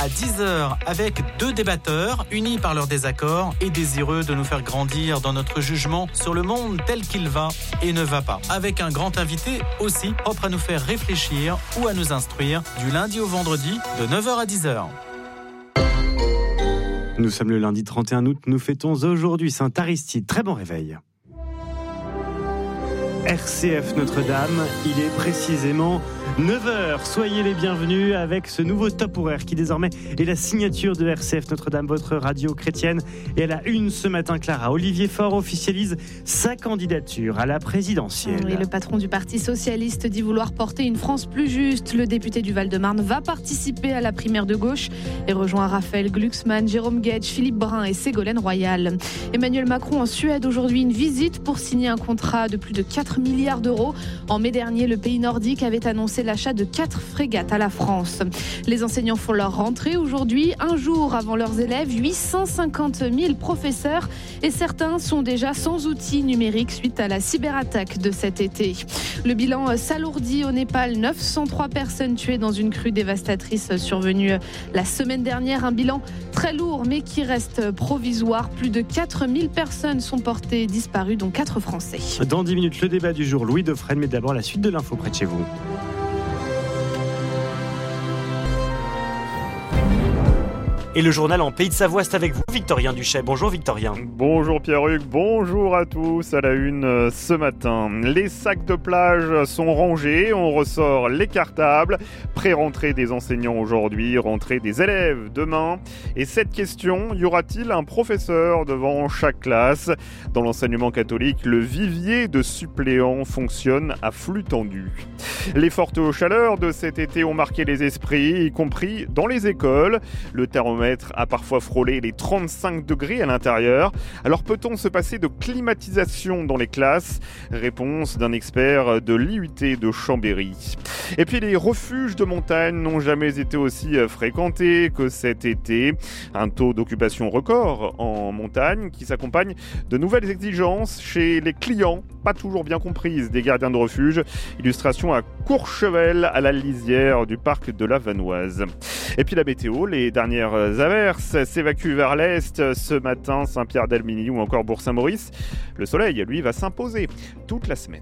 à 10h avec 2 débatteurs unis par leurs désaccords et désireux de nous faire grandir dans notre jugement sur le monde tel qu'il va et ne va pas. Avec un grand invité aussi propre à nous faire réfléchir ou à nous instruire du lundi au vendredi de 9h à 10h. Nous sommes le lundi 31 août, nous fêtons aujourd'hui Saint Aristide. Très bon réveil. RCF Notre-Dame, il est précisément 9h. Soyez les bienvenus avec ce nouveau top horaire qui désormais est la signature de RCF Notre-Dame, votre radio chrétienne. Et à la une ce matin, Clara, Olivier Faure officialise sa candidature à la présidentielle. Oui, le patron du Parti Socialiste dit vouloir porter une France plus juste. Le député du Val-de-Marne va participer à la primaire de gauche et rejoint Raphaël Glucksmann, Jérôme Guedj, Philippe Brun et Ségolène Royal. Emmanuel Macron en Suède aujourd'hui, une visite pour signer un contrat de plus de 4 milliards d'euros. En mai dernier, le pays nordique avait annoncé l'achat de 4 frégates à la France. Les enseignants font leur rentrée aujourd'hui, un jour avant leurs élèves, 850 000 professeurs et certains sont déjà sans outils numériques suite à la cyberattaque de cet été. Le bilan s'alourdit au Népal, 903 personnes tuées dans une crue dévastatrice survenue la semaine dernière. Un bilan très lourd mais qui reste provisoire. Plus de 4000 personnes sont portées disparues, dont 4 Français. Dans 10 minutes, le débat du jour, Louis Dauphren, mais d'abord la suite de l'info près de chez vous. Et le journal en Pays de Savoie, c'est avec vous, Victorien Duchet. Bonjour Victorien. Bonjour Pierre-Hugues, bonjour à tous. À la une ce matin, les sacs de plage sont rangés, on ressort les cartables. Pré-rentrée des enseignants aujourd'hui, rentrée des élèves demain. Et cette question, y aura-t-il un professeur devant chaque classe ? Dans l'enseignement catholique, le vivier de suppléants fonctionne à flux tendu. Les fortes chaleurs de cet été ont marqué les esprits, y compris dans les écoles. Le thermomètre a parfois frôlé les 35 degrés à l'intérieur. Alors peut-on se passer de climatisation dans les classes ? Réponse d'un expert de l'IUT de Chambéry. Et puis les refuges de montagne n'ont jamais été aussi fréquentés que cet été. Un taux d'occupation record en montagne qui s'accompagne de nouvelles exigences chez les clients, pas toujours bien comprises des gardiens de refuge. Illustration à Courchevel, à la lisière du parc de la Vanoise. Et puis la météo, les dernières averses s'évacuent vers l'est ce matin, Saint-Pierre-d'Almigny ou encore Bourg-Saint-Maurice. Le soleil, lui, va s'imposer toute la semaine.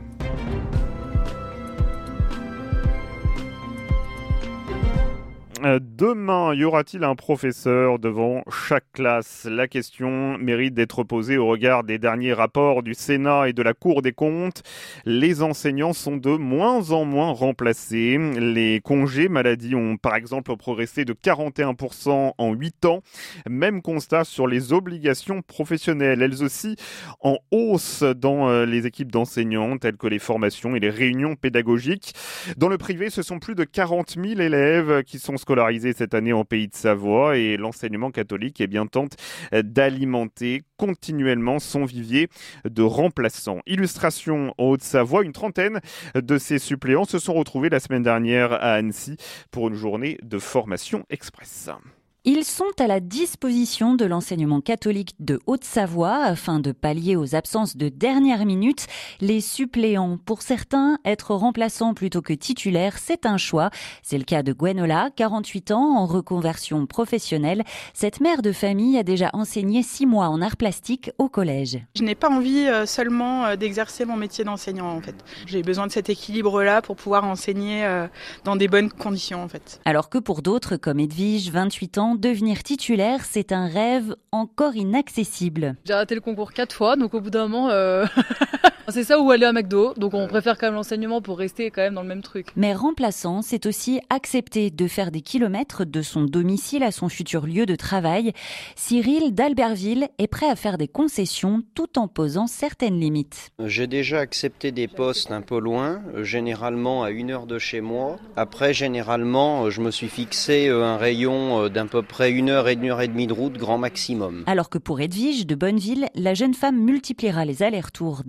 Demain, y aura-t-il un professeur devant chaque classe ? La question mérite d'être posée au regard des derniers rapports du Sénat et de la Cour des comptes. Les enseignants sont de moins en moins remplacés. Les congés maladie ont par exemple progressé de 41% en 8 ans. Même constat sur les obligations professionnelles, elles aussi en hausse dans les équipes d'enseignants, telles que les formations et les réunions pédagogiques. Dans le privé, ce sont plus de 40 000 élèves qui sont scolarisés cette année en Pays de Savoie et l'enseignement catholique tente d'alimenter continuellement son vivier de remplaçants. Illustration en Haute-Savoie, une trentaine de ces suppléants se sont retrouvés la semaine dernière à Annecy pour une journée de formation express. Ils sont à la disposition de l'enseignement catholique de Haute-Savoie afin de pallier aux absences de dernière minute. Les suppléants, pour certains, être remplaçants plutôt que titulaires, c'est un choix. C'est le cas de Gwenola, 48 ans, en reconversion professionnelle. Cette mère de famille a déjà enseigné 6 mois en arts plastiques au collège. Je n'ai pas envie seulement d'exercer mon métier d'enseignant en fait. J'ai besoin de cet équilibre-là pour pouvoir enseigner dans des bonnes conditions en fait. Alors que pour d'autres, comme Edwige, 28 ans, devenir titulaire, c'est un rêve encore inaccessible. J'ai raté le concours 4 fois, donc au bout d'un moment, c'est ça ou aller à McDo. Donc on préfère quand même l'enseignement pour rester quand même dans le même truc. Mais remplaçant, c'est aussi accepter de faire des kilomètres de son domicile à son futur lieu de travail. Cyril d'Albertville est prêt à faire des concessions tout en posant certaines limites. J'ai déjà accepté des postes un peu loin, généralement à 1 heure de chez moi. Après, généralement, je me suis fixé un rayon d'à peu près 1 heure et 1 heure et demie de route, grand maximum. Alors que pour Edwige de Bonneville, la jeune femme multipliera les allers-retours dès cette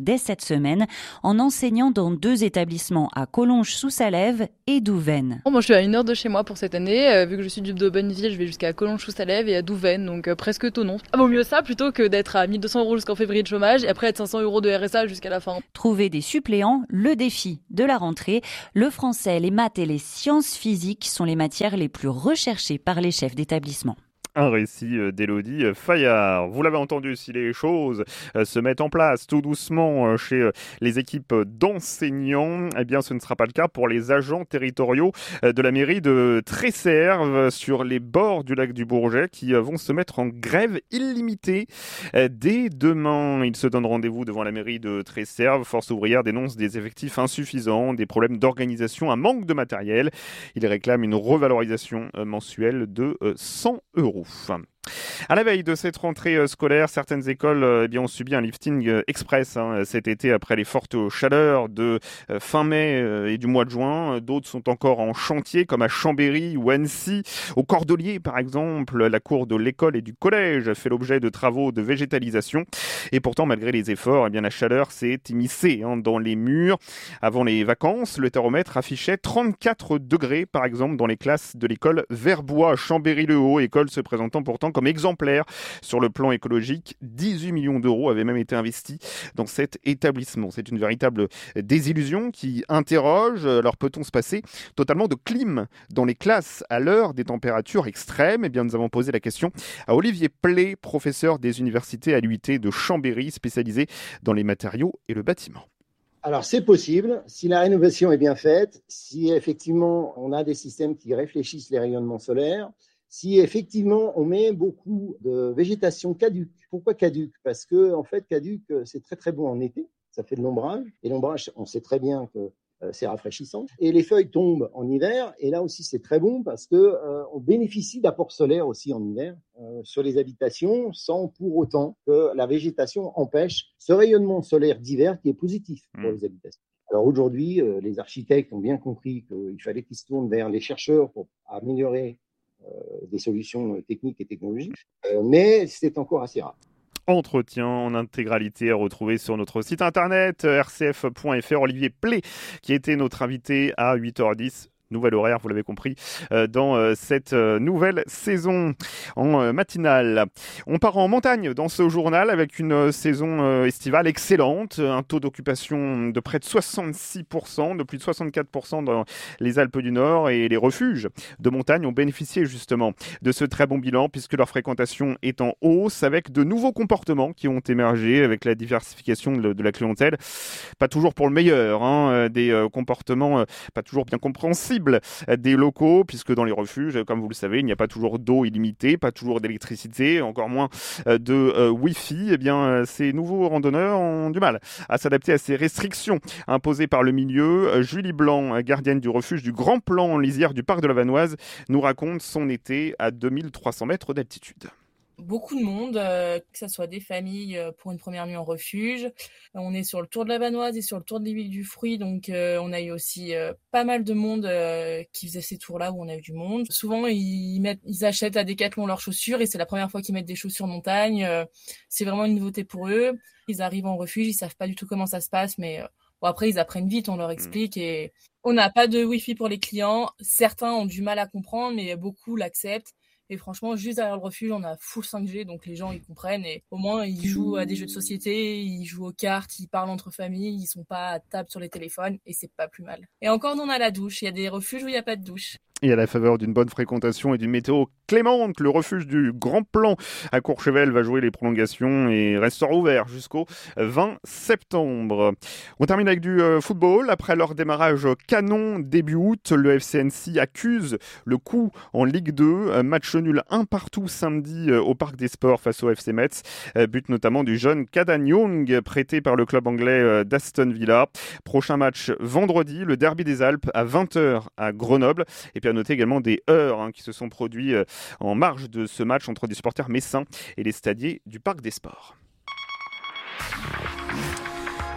semaine en enseignant dans 2 établissements à Collonges-sous-Salève et Douvaine. Moi, je suis à 1 heure de chez moi pour cette année. Vu que je suis du d'Aubenville, je vais jusqu'à Collonges-sous-Salève et à Douvaine, donc presque Thonon. Vaut mieux ça plutôt que d'être à 1 200 € jusqu'en février de chômage et après être 500 € de RSA jusqu'à la fin. Trouver des suppléants, le défi de la rentrée. Le français, les maths et les sciences physiques sont les matières les plus recherchées par les chefs d'établissement. Un récit d'Élodie Fayard. Vous l'avez entendu, si les choses se mettent en place tout doucement chez les équipes d'enseignants, eh bien ce ne sera pas le cas pour les agents territoriaux de la mairie de Tresserve sur les bords du lac du Bourget qui vont se mettre en grève illimitée dès demain. Ils se donnent rendez-vous devant la mairie de Tresserve. Force ouvrière dénonce des effectifs insuffisants, des problèmes d'organisation, un manque de matériel. Ils réclament une revalorisation mensuelle de 100 €. À la veille de cette rentrée scolaire, certaines écoles ont subi un lifting express cet été après les fortes chaleurs de fin mai et du mois de juin. D'autres sont encore en chantier comme à Chambéry ou Annecy. Au Cordelier par exemple, la cour de l'école et du collège fait l'objet de travaux de végétalisation. Et pourtant, malgré les efforts, la chaleur s'est immiscée dans les murs. Avant les vacances, le thermomètre affichait 34 degrés par exemple dans les classes de l'école Verbois à Chambéry-le-Haut, école se présentant pourtant comme exemplaire sur le plan écologique. 18 millions d'euros avaient même été investis dans cet établissement. C'est une véritable désillusion qui interroge. Alors peut-on se passer totalement de clim dans les classes à l'heure des températures extrêmes ? Eh bien, nous avons posé la question à Olivier Play, professeur des universités à l'UIT de Chambéry, spécialisé dans les matériaux et le bâtiment. Alors, c'est possible, si la rénovation est bien faite, si effectivement on a des systèmes qui réfléchissent les rayonnements solaires, si effectivement on met beaucoup de végétation caduque. Pourquoi caduque ? Parce que en fait, caduque, c'est très très bon en été, ça fait de l'ombrage. Et l'ombrage, on sait très bien que c'est rafraîchissant. Et les feuilles tombent en hiver, et là aussi c'est très bon parce que on bénéficie d'apports solaires aussi en hiver sur les habitations, sans pour autant que la végétation empêche ce rayonnement solaire d'hiver qui est positif pour les habitations. Alors aujourd'hui, les architectes ont bien compris qu'il fallait qu'ils se tournent vers les chercheurs pour améliorer des solutions techniques et technologiques, mais c'est encore assez rare. Entretien en intégralité à retrouver sur notre site internet rcf.fr. Olivier Play qui était notre invité à 8h10. Nouvel horaire, vous l'avez compris, dans cette nouvelle saison en matinale. On part en montagne dans ce journal avec une saison estivale excellente, un taux d'occupation de près de 66%, de plus de 64% dans les Alpes du Nord, et les refuges de montagne ont bénéficié justement de ce très bon bilan puisque leur fréquentation est en hausse avec de nouveaux comportements qui ont émergé avec la diversification de la clientèle. Pas toujours pour le meilleur, des comportements pas toujours bien compréhensibles des locaux, puisque dans les refuges, comme vous le savez, il n'y a pas toujours d'eau illimitée, pas toujours d'électricité, encore moins de Wi-Fi. Eh bien, ces nouveaux randonneurs ont du mal à s'adapter à ces restrictions imposées par le milieu. Julie Blanc, gardienne du refuge du Grand Plan en lisière du parc de la Vanoise, nous raconte son été à 2300 mètres d'altitude. Beaucoup de monde, que ce soit des familles pour une première nuit en refuge. On est sur le Tour de la Vanoise et sur le Tour de l'Île du Fruit, donc on a eu aussi pas mal de monde qui faisait ces tours-là où on a eu du monde. Souvent, ils achètent à Decathlon leurs chaussures et c'est la première fois qu'ils mettent des chaussures montagne. C'est vraiment une nouveauté pour eux. Ils arrivent en refuge, ils savent pas du tout comment ça se passe, mais bon, après ils apprennent vite, on leur explique et on n'a pas de Wi-Fi pour les clients. Certains ont du mal à comprendre, mais beaucoup l'acceptent. Et franchement, juste derrière le refuge, on a full 5G, donc les gens, ils comprennent. Et au moins, ils jouent à des jeux de société, ils jouent aux cartes, ils parlent entre familles, ils sont pas à table sur les téléphones, et c'est pas plus mal. Et encore, on a la douche. Il y a des refuges où il n'y a pas de douche. Et à la faveur d'une bonne fréquentation et d'une météo clémente, le refuge du Grand Plan à Courchevel va jouer les prolongations et restera ouvert jusqu'au 20 septembre. On termine avec du football. Après leur démarrage canon début août, le FC Annecy accuse le coup en Ligue 2. Match nul 1-1 samedi au Parc des Sports face au FC Metz. But notamment du jeune Cadan Young, prêté par le club anglais d'Aston Villa. Prochain match vendredi, le Derby des Alpes à 20h à Grenoble. Et puis à noter également des heurts qui se sont produits en marge de ce match entre des supporters messins et les stadiers du Parc des Sports.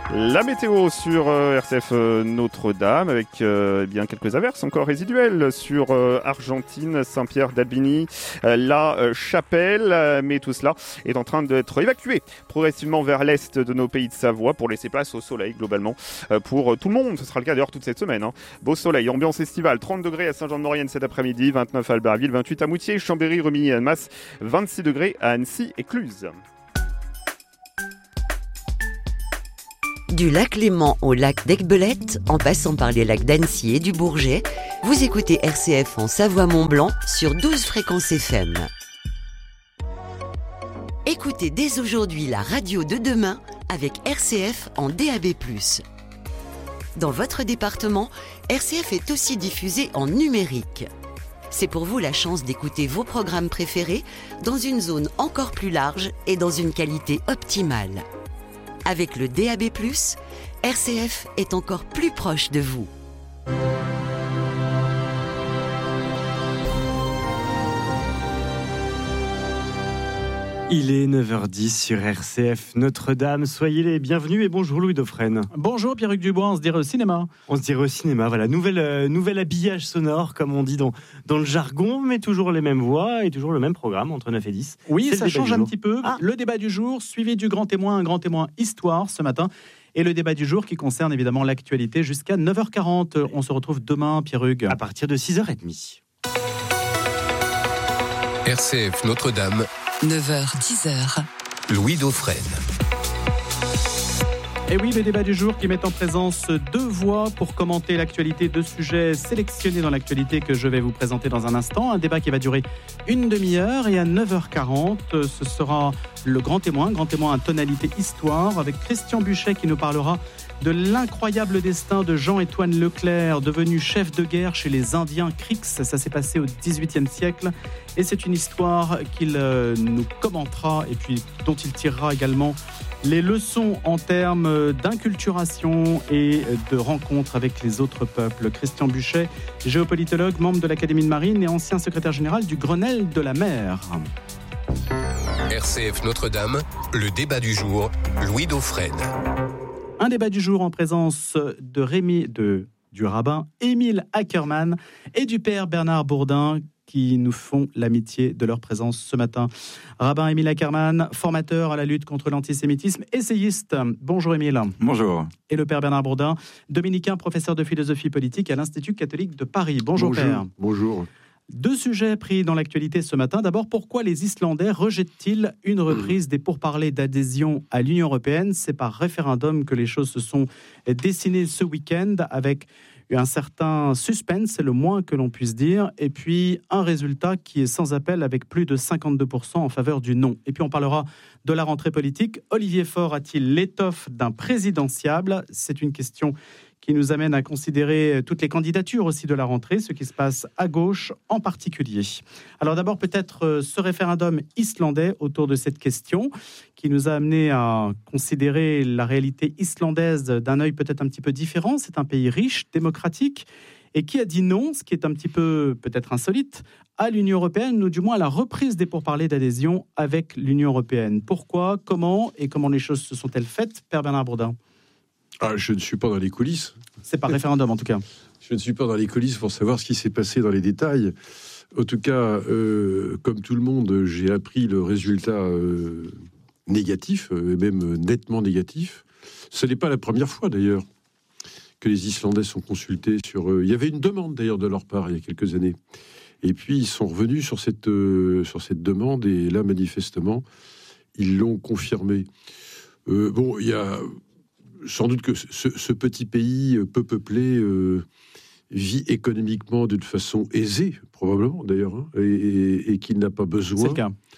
La météo sur RCF Notre-Dame avec bien quelques averses encore résiduelles sur Argentine, Saint-Pierre d'Albigny, La Chapelle, mais tout cela est en train d'être évacué progressivement vers l'est de nos pays de Savoie pour laisser place au soleil globalement pour tout le monde. Ce sera le cas d'ailleurs toute cette semaine. Beau soleil, ambiance estivale, 30 degrés à Saint-Jean-de-Maurienne cet après-midi, 29 à Albertville, 28 à Moutier, Chambéry, Rumilly et Annemasse, 26 degrés à Annecy et Cluse. Du lac Léman au lac d'Aiguebelette, en passant par les lacs d'Annecy et du Bourget, vous écoutez RCF en Savoie-Mont-Blanc sur 12 fréquences FM. Écoutez dès aujourd'hui la radio de demain avec RCF en DAB+. Dans votre département, RCF est aussi diffusé en numérique. C'est pour vous la chance d'écouter vos programmes préférés dans une zone encore plus large et dans une qualité optimale. Avec le DAB+, RCF est encore plus proche de vous. Il est 9h10 sur RCF Notre-Dame. Soyez les bienvenus et bonjour Louis Dauphren. Bonjour Pierre-Hugues Dubois, on se dirait au cinéma. On se dirait au cinéma, voilà, nouvel habillage sonore comme on dit dans le jargon, mais toujours les mêmes voix et toujours le même programme entre 9 et 10. Oui, ça change un petit peu. Le débat du jour, suivi du grand témoin, un grand témoin histoire ce matin. Et le débat du jour qui concerne évidemment l'actualité jusqu'à 9h40. On se retrouve demain, Pierre-Hugues. À partir de 6h30. RCF Notre-Dame. 9h-10h. Louis Dauphren. Et oui, le débat du jour qui met en présence deux voix pour commenter l'actualité, deux sujets sélectionnés dans l'actualité que je vais vous présenter dans un instant. Un débat qui va durer une demi-heure et à 9h40, ce sera le grand témoin à tonalité histoire avec Christian Buchet qui nous parlera de l'incroyable destin de Jean-Étoine Leclerc, devenu chef de guerre chez les Indiens Creeks. Ça s'est passé au XVIIIe siècle et c'est une histoire qu'il nous commentera et puis dont il tirera également les leçons en termes d'inculturation et de rencontre avec les autres peuples. Christian Buchet, géopolitologue, membre de l'Académie de Marine et ancien secrétaire général du Grenelle de la mer. RCF Notre-Dame, le débat du jour, Louis Dauphren. Un débat du jour en présence du rabbin Émile Ackermann et du père Bernard Bourdin qui nous font l'amitié de leur présence ce matin. Rabbin Émile Ackermann, formateur à la lutte contre l'antisémitisme, essayiste. Bonjour Émile. Bonjour. Et le père Bernard Bourdin, dominicain, professeur de philosophie politique à l'Institut catholique de Paris. Bonjour père. Bonjour. Deux sujets pris dans l'actualité ce matin. D'abord, pourquoi les Islandais rejettent-ils une reprise des pourparlers d'adhésion à l'Union européenne ? C'est par référendum que les choses se sont dessinées ce week-end avec un certain suspense, c'est le moins que l'on puisse dire, et puis un résultat qui est sans appel avec plus de 52% en faveur du non. Et puis on parlera de la rentrée politique. Olivier Faure a-t-il l'étoffe d'un présidentiable ? C'est une question qui nous amène à considérer toutes les candidatures aussi de la rentrée, ce qui se passe à gauche en particulier. Alors d'abord peut-être ce référendum islandais autour de cette question qui nous a amené à considérer la réalité islandaise d'un œil peut-être un petit peu différent. C'est un pays riche, démocratique, et qui a dit non, ce qui est un petit peu peut-être insolite, à l'Union européenne, ou du moins à la reprise des pourparlers d'adhésion avec l'Union européenne. Pourquoi, comment et comment les choses se sont-elles faites, Père Bernard Bourdin ? Je ne suis pas dans les coulisses. C'est par référendum en tout cas. Je ne suis pas dans les coulisses pour savoir ce qui s'est passé dans les détails. En tout cas, comme tout le monde, j'ai appris le résultat négatif, et même nettement négatif. Ce n'est pas la première fois d'ailleurs que les Islandais sont consultés sur... Il y avait une demande d'ailleurs de leur part il y a quelques années. Et puis ils sont revenus sur cette demande et là manifestement, ils l'ont confirmé. Il y a... Sans doute que ce petit pays peu peuplé vit économiquement d'une façon aisée, probablement d'ailleurs, et qu'il n'a pas besoin,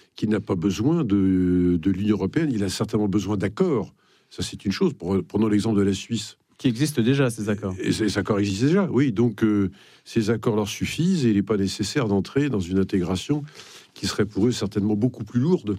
de l'Union européenne. Il a certainement besoin d'accords. Ça, c'est une chose. Prenons l'exemple de la Suisse. Qui existent déjà, ces accords. Et ces accords existent déjà, oui. Donc, ces accords leur suffisent et il n'est pas nécessaire d'entrer dans une intégration qui serait pour eux certainement beaucoup plus lourde.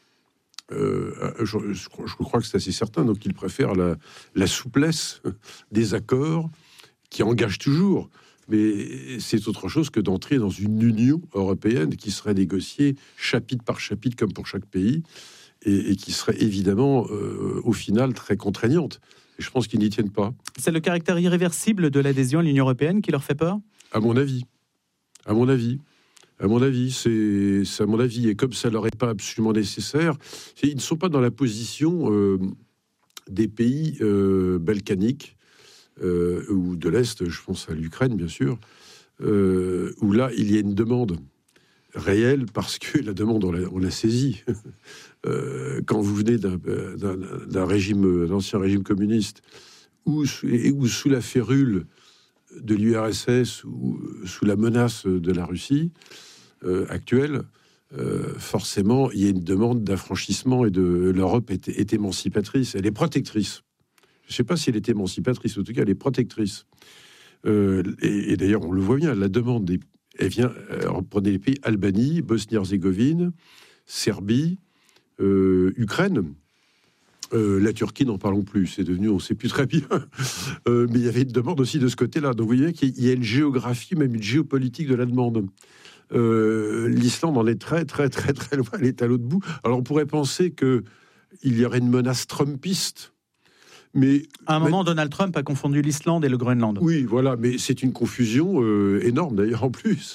Je crois que c'est assez certain. Donc, ils préfèrent la souplesse des accords qui engagent toujours. Mais c'est autre chose que d'entrer dans une Union européenne qui serait négociée chapitre par chapitre, comme pour chaque pays, et qui serait évidemment, au final, très contraignante. Et je pense qu'ils n'y tiennent pas. C'est le caractère irréversible de l'adhésion à l'Union européenne qui leur fait peur ? À mon avis. À mon avis, c'est à mon avis. Et comme ça leur est pas absolument nécessaire, ils ne sont pas dans la position des pays balkaniques ou de l'Est, je pense à l'Ukraine, bien sûr, où là, il y a une demande réelle, parce que la demande, on l'a saisie. Quand vous venez d'un régime, d'un ancien régime communiste, ou sous la férule de l'URSS, ou sous la menace de la Russie actuelle, forcément, il y a une demande d'affranchissement, et l'Europe est émancipatrice, elle est protectrice. Je ne sais pas si elle est émancipatrice, en tout cas, elle est protectrice. Et d'ailleurs, on le voit bien, la demande, elle vient, prenez les pays, Albanie, Bosnie-Herzégovine, Serbie, Ukraine, la Turquie, n'en parlons plus, c'est devenu, on ne sait plus très bien, mais il y avait une demande aussi de ce côté-là. Donc vous voyez qu'il y a une géographie, même une géopolitique de la demande. L'Islande en est très, très, très, très loin, elle est à l'autre bout. Alors on pourrait penser qu'il y aurait une menace trumpiste. Mais à un moment, Donald Trump a confondu l'Islande et le Groenland. Oui, voilà, mais c'est une confusion énorme d'ailleurs en plus.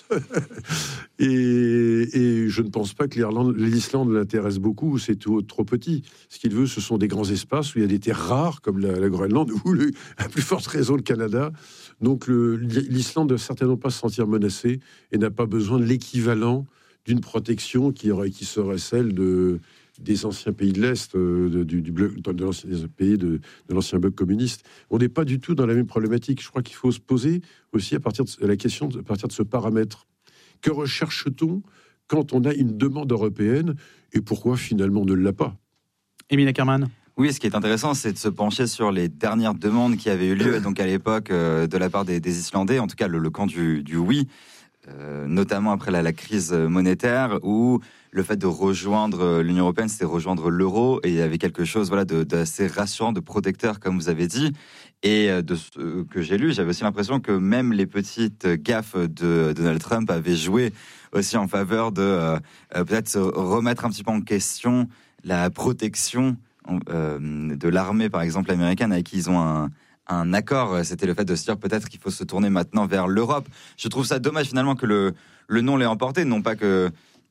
et je ne pense pas que l'Islande l'intéresse beaucoup, c'est trop petit. Ce qu'il veut, ce sont des grands espaces où il y a des terres rares, comme la Groenland, ou à plus forte raison le Canada. Donc l'Islande ne doit certainement pas se sentir menacée et n'a pas besoin de l'équivalent d'une protection qui serait celle des anciens pays de l'Est, de l'ancien bloc communiste. On n'est pas du tout dans la même problématique. Je crois qu'il faut se poser aussi à partir de ce paramètre. Que recherche-t-on quand on a une demande européenne, et pourquoi finalement on ne l'a pas ? Émile Ackermann. Oui, ce qui est intéressant, c'est de se pencher sur les dernières demandes qui avaient eu lieu donc à l'époque de la part des Islandais, en tout cas le camp du oui, notamment après la crise monétaire, où le fait de rejoindre l'Union européenne, c'était rejoindre l'euro, et il y avait quelque chose d'assez rassurant, de protecteur, comme vous avez dit. Et de ce que j'ai lu, j'avais aussi l'impression que même les petites gaffes de Donald Trump avaient joué aussi en faveur de peut-être remettre un petit peu en question la protection de l'armée, par exemple, américaine, avec qui ils ont un accord. C'était le fait de se dire peut-être qu'il faut se tourner maintenant vers l'Europe. Je trouve ça dommage finalement que le nom l'ait emporté, non pas que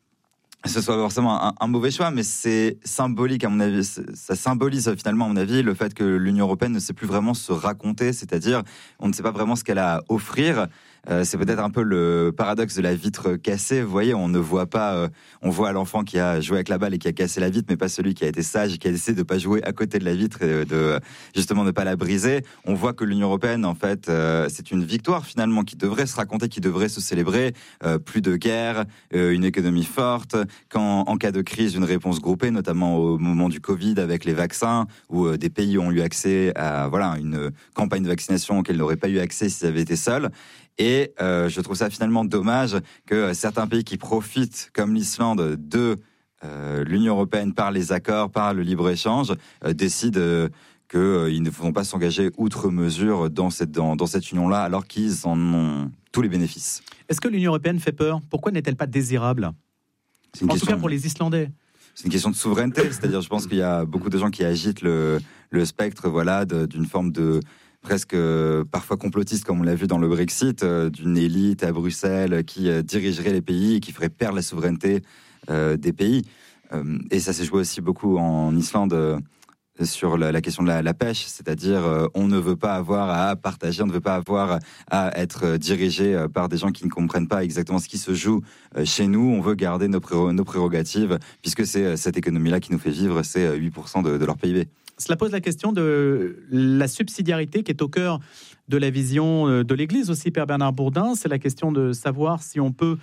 ce soit forcément un mauvais choix, mais c'est symbolique à mon avis. Ça symbolise finalement à mon avis le fait que l'Union européenne ne sait plus vraiment se raconter, c'est-à-dire on ne sait pas vraiment ce qu'elle a à offrir. C'est peut-être un peu le paradoxe de la vitre cassée. Vous voyez, on ne voit pas, on voit l'enfant qui a joué avec la balle et qui a cassé la vitre, mais pas celui qui a été sage et qui a essayé de ne pas jouer à côté de la vitre et de justement ne pas la briser. On voit que l'Union européenne, en fait, c'est une victoire finalement qui devrait se raconter, qui devrait se célébrer. Plus de guerre, une économie forte, en cas de crise, une réponse groupée, notamment au moment du Covid avec les vaccins, où des pays ont eu accès à une campagne de vaccination auquel ils n'auraient pas eu accès s'ils avaient été seuls. Et je trouve ça finalement dommage que certains pays qui profitent, comme l'Islande, de l'Union européenne par les accords, par le libre-échange, décident qu'ils ne vont pas s'engager outre mesure dans cette union-là, alors qu'ils en ont tous les bénéfices. Est-ce que l'Union européenne fait peur ? Pourquoi n'est-elle pas désirable ? En tout cas pour les Islandais. C'est une question de souveraineté, c'est-à-dire je pense qu'il y a beaucoup de gens qui agitent le spectre d'une forme de presque parfois complotiste, comme on l'a vu dans le Brexit, d'une élite à Bruxelles qui dirigerait les pays et qui ferait perdre la souveraineté des pays. Et ça s'est joué aussi beaucoup en Islande sur la question de la pêche, c'est-à-dire on ne veut pas avoir à partager, on ne veut pas avoir à être dirigé par des gens qui ne comprennent pas exactement ce qui se joue chez nous. On veut garder nos prérogatives, puisque c'est cette économie-là qui nous fait vivre, c'est 8% de leur PIB. Cela pose la question de la subsidiarité qui est au cœur de la vision de l'Église aussi, Père Bernard Bourdin. C'est la question de savoir si on peut,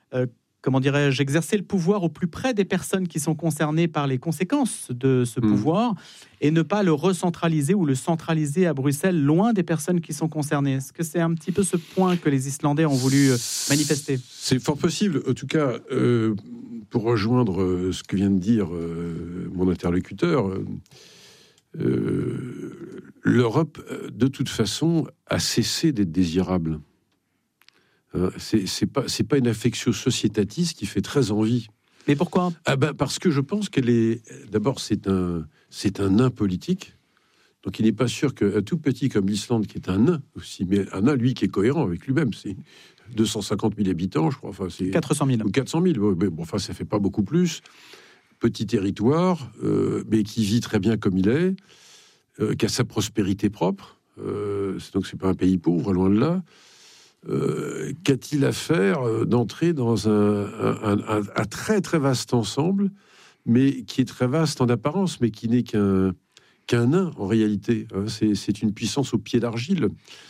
exercer le pouvoir au plus près des personnes qui sont concernées par les conséquences de ce pouvoir et ne pas le recentraliser ou le centraliser à Bruxelles, loin des personnes qui sont concernées. Est-ce que c'est un petit peu ce point que les Islandais ont voulu manifester ? C'est fort possible. En tout cas, pour rejoindre ce que vient de dire mon interlocuteur, l'Europe, de toute façon, a cessé d'être désirable. C'est pas une affectio societatis qui fait très envie. Mais pourquoi ? Parce que je pense qu'elle est... D'abord, c'est un nain politique Donc il n'est pas sûr qu'un tout petit comme l'Islande, qui est un nain aussi, mais un nain, lui, qui est cohérent avec lui-même, c'est 250 000 habitants, je crois. Enfin, c'est 400 000. Ou 400 000, mais bon, enfin, ça fait pas beaucoup plus. Petit territoire, mais qui vit très bien comme il est, qui a sa prospérité propre. Donc c'est pas un pays pauvre, loin de là. Qu'a-t-il à faire d'entrer dans un très très vaste ensemble, mais qui est très vaste en apparence, mais qui n'est qu'un nain en réalité. C'est une puissance au pied d'argile.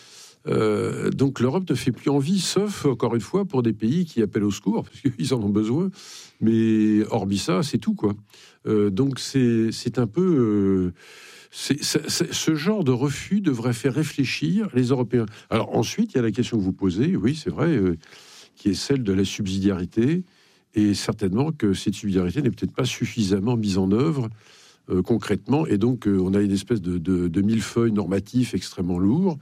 Donc l'Europe ne fait plus envie, sauf encore une fois pour des pays qui appellent au secours parce qu'ils en ont besoin. Mais hormis ça, c'est tout quoi. Donc c'est un peu ce genre de refus devrait faire réfléchir les Européens. Alors ensuite, il y a la question que vous posez, oui, c'est vrai, qui est celle de la subsidiarité, et certainement que cette subsidiarité n'est peut-être pas suffisamment mise en œuvre concrètement, et donc on a une espèce de millefeuille normatif extrêmement lourd,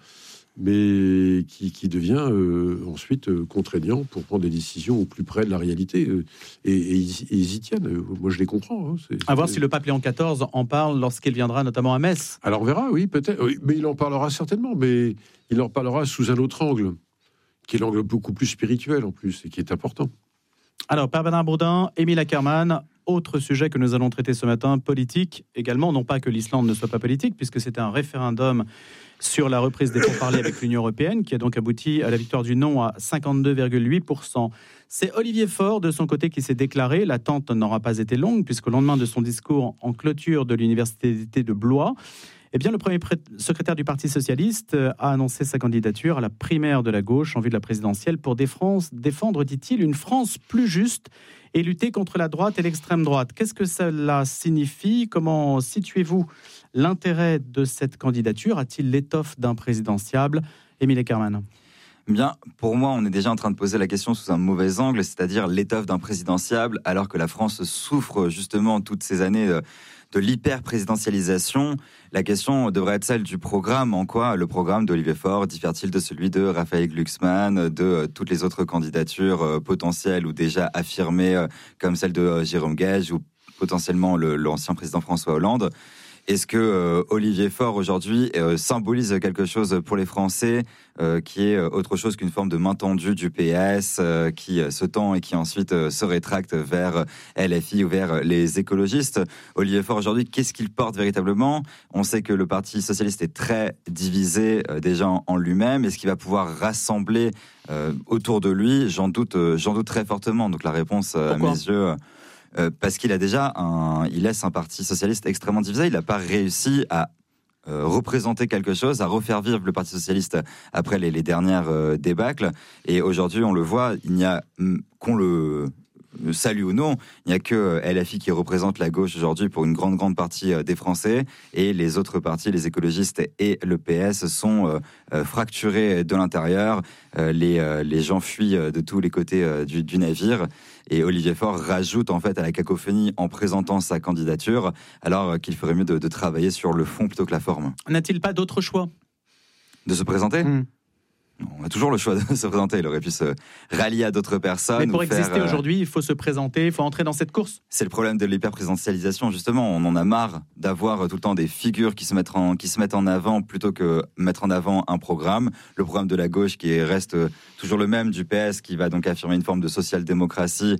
mais qui devient ensuite contraignant pour prendre des décisions au plus près de la réalité. Et ils y tiennent. Moi, je les comprends. À voir si le pape Léon XIV en parle lorsqu'il viendra notamment à Metz. Alors on verra, oui, peut-être. Oui, mais il en parlera certainement, mais il en parlera sous un autre angle, qui est l'angle beaucoup plus spirituel en plus, et qui est important. Alors, Père Bernard Bourdin, Émile Ackermann, autre sujet que nous allons traiter ce matin, politique également, non pas que l'Islande ne soit pas politique, puisque c'était un référendum sur la reprise des pourparlers avec l'Union européenne, qui a donc abouti à la victoire du non à 52,8%. C'est Olivier Faure, de son côté, qui s'est déclaré. L'attente n'aura pas été longue, puisqu'au lendemain de son discours en clôture de l'université d'été de Blois, eh bien, le premier secrétaire du Parti socialiste a annoncé sa candidature à la primaire de la gauche en vue de la présidentielle pour défendre, dit-il, une France plus juste et lutter contre la droite et l'extrême droite. Qu'est-ce que cela signifie ? Comment situez-vous l'intérêt de cette candidature ? A-t-il l'étoffe d'un présidentiable ? Émile Ackermann. Bien, pour moi, on est déjà en train de poser la question sous un mauvais angle, c'est-à-dire l'étoffe d'un présidentiable, alors que la France souffre justement toutes ces années de l'hyper-présidentialisation. La question devrait être celle du programme. En quoi le programme d'Olivier Faure diffère-t-il de celui de Raphaël Glucksmann, de toutes les autres candidatures potentielles ou déjà affirmées, comme celle de Jérôme Gage ou potentiellement l'ancien président François Hollande? Est-ce que Olivier Faure aujourd'hui symbolise quelque chose pour les Français qui est autre chose qu'une forme de main tendue du PS qui se tend et qui ensuite se rétracte vers LFI ou vers les écologistes? Olivier Faure aujourd'hui, qu'est-ce qu'il porte véritablement? On sait que le Parti socialiste est très divisé déjà en lui-même. Est-ce qu'il va pouvoir rassembler autour de lui? J'en doute très fortement. Donc la réponse à mes yeux... parce qu'il a déjà il laisse un parti socialiste extrêmement divisé. Il n'a pas réussi à représenter quelque chose, à refaire vivre le Parti socialiste après les dernières débâcles. Et aujourd'hui, on le voit, il n'y a, qu'on le salue ou non, il n'y a que LFI qui représente la gauche aujourd'hui pour une grande partie des Français, et les autres partis, les écologistes et le PS, sont fracturés de l'intérieur. Les gens fuient de tous les côtés du navire, et Olivier Faure rajoute en fait à la cacophonie en présentant sa candidature, alors qu'il ferait mieux de travailler sur le fond plutôt que la forme. N'a-t-il pas d'autre choix de se présenter? On a toujours le choix de se présenter. Il aurait pu se rallier à d'autres personnes. Mais pour exister aujourd'hui, il faut se présenter, il faut entrer dans cette course. C'est le problème de l'hyper-présidentialisation, justement. On en a marre d'avoir tout le temps des figures qui se mettent en avant plutôt que mettre en avant un programme. Le programme de la gauche qui reste toujours le même, du PS, qui va donc affirmer une forme de social-démocratie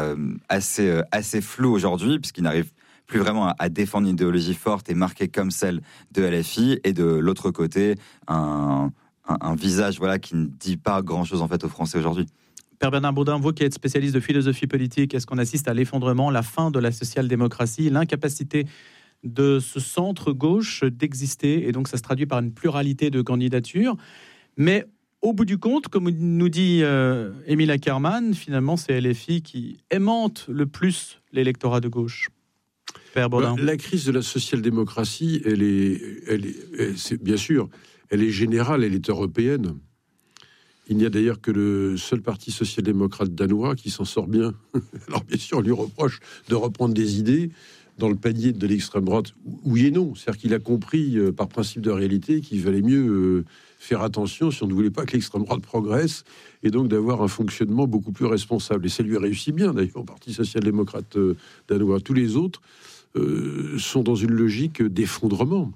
assez floue aujourd'hui, puisqu'il n'arrive plus vraiment à défendre une idéologie forte et marquée comme celle de LFI. Et de l'autre côté, un visage qui ne dit pas grand-chose en fait aux Français aujourd'hui. Père Bernard Bourdin, vous qui êtes spécialiste de philosophie politique, est-ce qu'on assiste à l'effondrement, la fin de la social-démocratie, l'incapacité de ce centre-gauche d'exister, et donc ça se traduit par une pluralité de candidatures, mais au bout du compte, comme nous dit Émile Ackermann, finalement c'est LFI qui aimante le plus l'électorat de gauche. Père Bourdin. La crise de la social-démocratie, elle est bien sûr, elle est générale, elle est européenne. Il n'y a d'ailleurs que le seul parti social-démocrate danois qui s'en sort bien. Alors bien sûr, on lui reproche de reprendre des idées dans le panier de l'extrême droite. Oui et non. C'est-à-dire qu'il a compris, par principe de réalité, qu'il valait mieux faire attention si on ne voulait pas que l'extrême droite progresse, et donc d'avoir un fonctionnement beaucoup plus responsable. Et ça lui réussit bien, d'ailleurs, au Parti social-démocrate danois. Tous les autres sont dans une logique d'effondrement.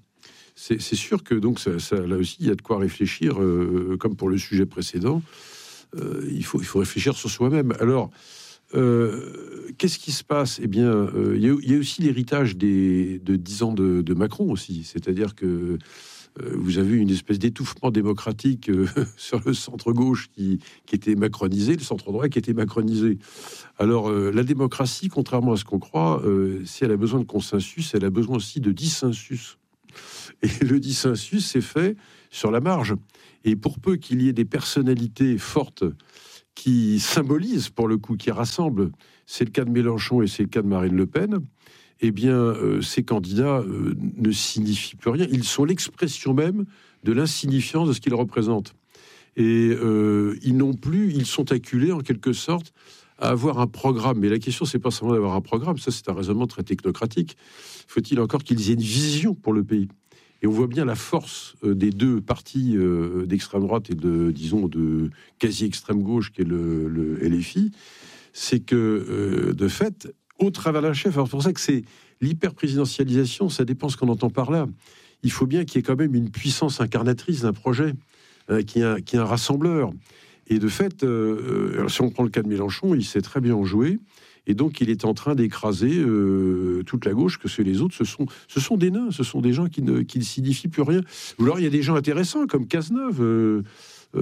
c'est sûr que donc là aussi, il y a de quoi réfléchir, comme pour le sujet précédent. Il faut réfléchir sur soi-même. Alors, qu'est-ce qui se passe ? Eh bien, il y a aussi l'héritage de 10 ans de Macron aussi. C'est-à-dire que vous avez une espèce d'étouffement démocratique sur le centre-gauche qui était macronisé, le centre-droit qui était macronisé. Alors, la démocratie, contrairement à ce qu'on croit, si elle a besoin de consensus, elle a besoin aussi de dissensus. Et le dissensus, c'est fait sur la marge. Et pour peu qu'il y ait des personnalités fortes qui symbolisent, pour le coup, qui rassemblent, c'est le cas de Mélenchon et c'est le cas de Marine Le Pen, eh bien, ces candidats ne signifient plus rien. Ils sont l'expression même de l'insignifiance de ce qu'ils représentent. Et ils sont acculés, en quelque sorte, à avoir un programme. Mais la question, c'est pas seulement d'avoir un programme, ça c'est un raisonnement très technocratique. Faut-il encore qu'ils aient une vision pour le pays ? Et on voit bien la force des deux partis d'extrême droite et de quasi-extrême gauche, qui est le LFI, c'est que, de fait, au travers d'un chef, alors c'est pour ça que c'est l'hyper-présidentialisation, ça dépend ce qu'on entend par là. Il faut bien qu'il y ait quand même une puissance incarnatrice d'un projet, qui est un rassembleur. Et de fait, si on prend le cas de Mélenchon, il sait très bien en jouer. Et donc, il est en train d'écraser toute la gauche, que les autres, ce sont des nains, ce sont des gens qui ne signifient plus rien. Ou alors, il y a des gens intéressants, comme Cazeneuve, on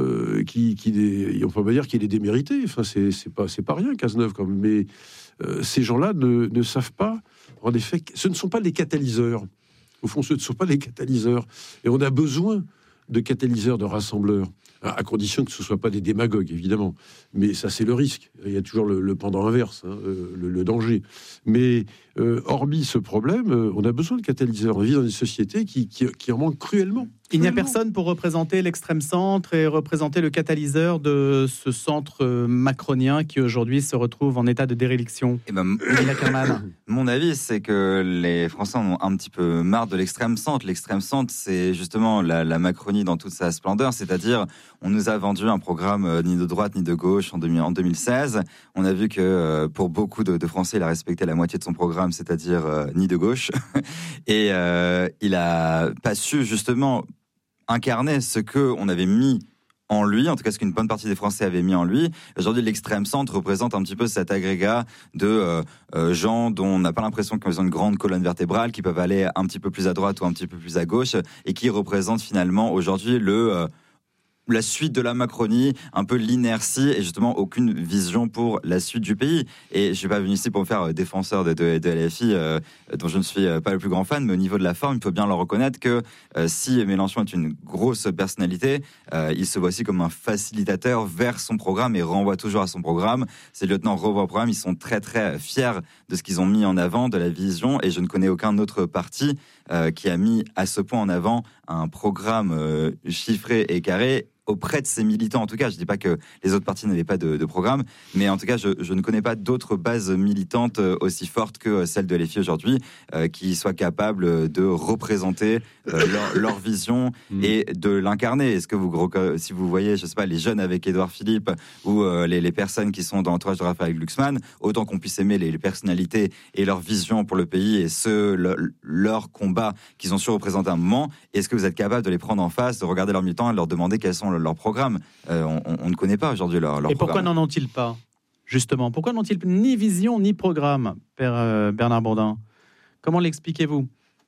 peut pas dire qu'il est démérité. Enfin, c'est pas rien, Cazeneuve, quand même. Mais ces gens-là ne savent pas, en effet, ce ne sont pas des catalyseurs. Au fond, ce ne sont pas des catalyseurs. Et on a besoin de catalyseurs, de rassembleurs, à condition que ce ne soit pas des démagogues, évidemment. Mais ça, c'est le risque. Il y a toujours le pendant inverse, le danger. Mais hormis ce problème, on a besoin de catalyseurs. On vit dans une société qui en manque cruellement. Il n'y a personne pour représenter l'extrême centre et représenter le catalyseur de ce centre macronien qui aujourd'hui se retrouve en état de déréliction. Mon avis, c'est que les Français en ont un petit peu marre de l'extrême centre. L'extrême centre, c'est justement la Macronie dans toute sa splendeur, c'est-à-dire on nous a vendu un programme ni de droite ni de gauche en 2016. On a vu que pour beaucoup de Français, il a respecté la moitié de son programme, c'est-à-dire ni de gauche. Et il a pas su justement incarner ce que on avait mis en lui, en tout cas ce qu'une bonne partie des Français avaient mis en lui. Aujourd'hui, l'extrême centre représente un petit peu cet agrégat de gens dont on n'a pas l'impression qu'ils ont une grande colonne vertébrale, qui peuvent aller un petit peu plus à droite ou un petit peu plus à gauche, et qui représentent finalement aujourd'hui la suite de la Macronie, un peu l'inertie et justement aucune vision pour la suite du pays. Et je suis pas venu ici pour me faire défenseur de LFI, dont je ne suis pas le plus grand fan, mais au niveau de la forme, il faut bien le reconnaître que si Mélenchon est une grosse personnalité, il se voit aussi comme un facilitateur vers son programme et renvoie toujours à son programme. Ses lieutenants revoient au programme, ils sont très très fiers de ce qu'ils ont mis en avant, de la vision, et je ne connais aucun autre parti qui a mis à ce point en avant un programme chiffré et carré auprès de ses militants. En tout cas, je ne dis pas que les autres partis n'avaient pas de programme, mais en tout cas, je ne connais pas d'autres bases militantes aussi fortes que celle de LFI aujourd'hui, qui soient capables de représenter leur vision et de l'incarner. Est-ce que si vous voyez, je ne sais pas, les jeunes avec Édouard Philippe ou les personnes qui sont dans l'entourage de Raphaël Glucksmann, autant qu'on puisse aimer les personnalités et leur vision pour le pays et leur combat qu'ils ont su représenter à un moment, est-ce que vous êtes capable de les prendre en face, de regarder leurs militants et de leur demander quels sont leur programme? On ne connaît pas aujourd'hui leur programme. Et pourquoi n'en ont-ils pas, justement? Pourquoi n'ont-ils ni vision ni programme, Père Bernard Bourdin? Comment l'expliquez-vous?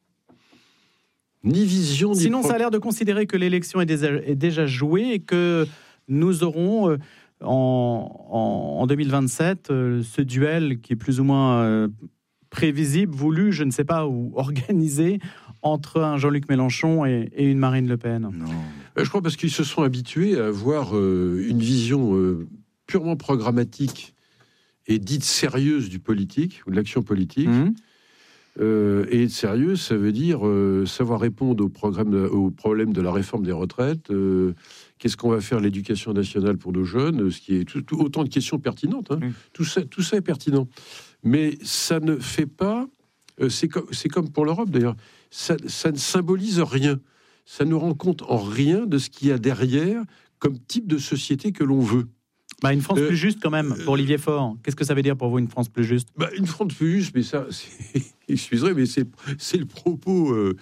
Ni vision, ni Sinon, ça a l'air de considérer que l'élection est déjà jouée et que nous aurons en 2027 ce duel qui est plus ou moins prévisible, voulu, je ne sais pas, ou organisé entre un Jean-Luc Mélenchon et une Marine Le Pen. Non. Je crois parce qu'ils se sont habitués à avoir une vision purement programmatique et dite sérieuse du politique, ou de l'action politique. Et être sérieux, ça veut dire savoir répondre au problème de la réforme des retraites, qu'est-ce qu'on va faire de l'éducation nationale pour nos jeunes, ce qui est autant de questions pertinentes. Tout ça est pertinent. Mais ça ne fait pas... c'est comme pour l'Europe, d'ailleurs. Ça ne symbolise rien. Ça ne rend compte en rien de ce qu'il y a derrière comme type de société que l'on veut. Une France plus juste, quand même, pour Olivier Faure. Qu'est-ce que ça veut dire pour vous, une France plus juste? Une France plus juste, mais ça, excusez, mais c'est le propos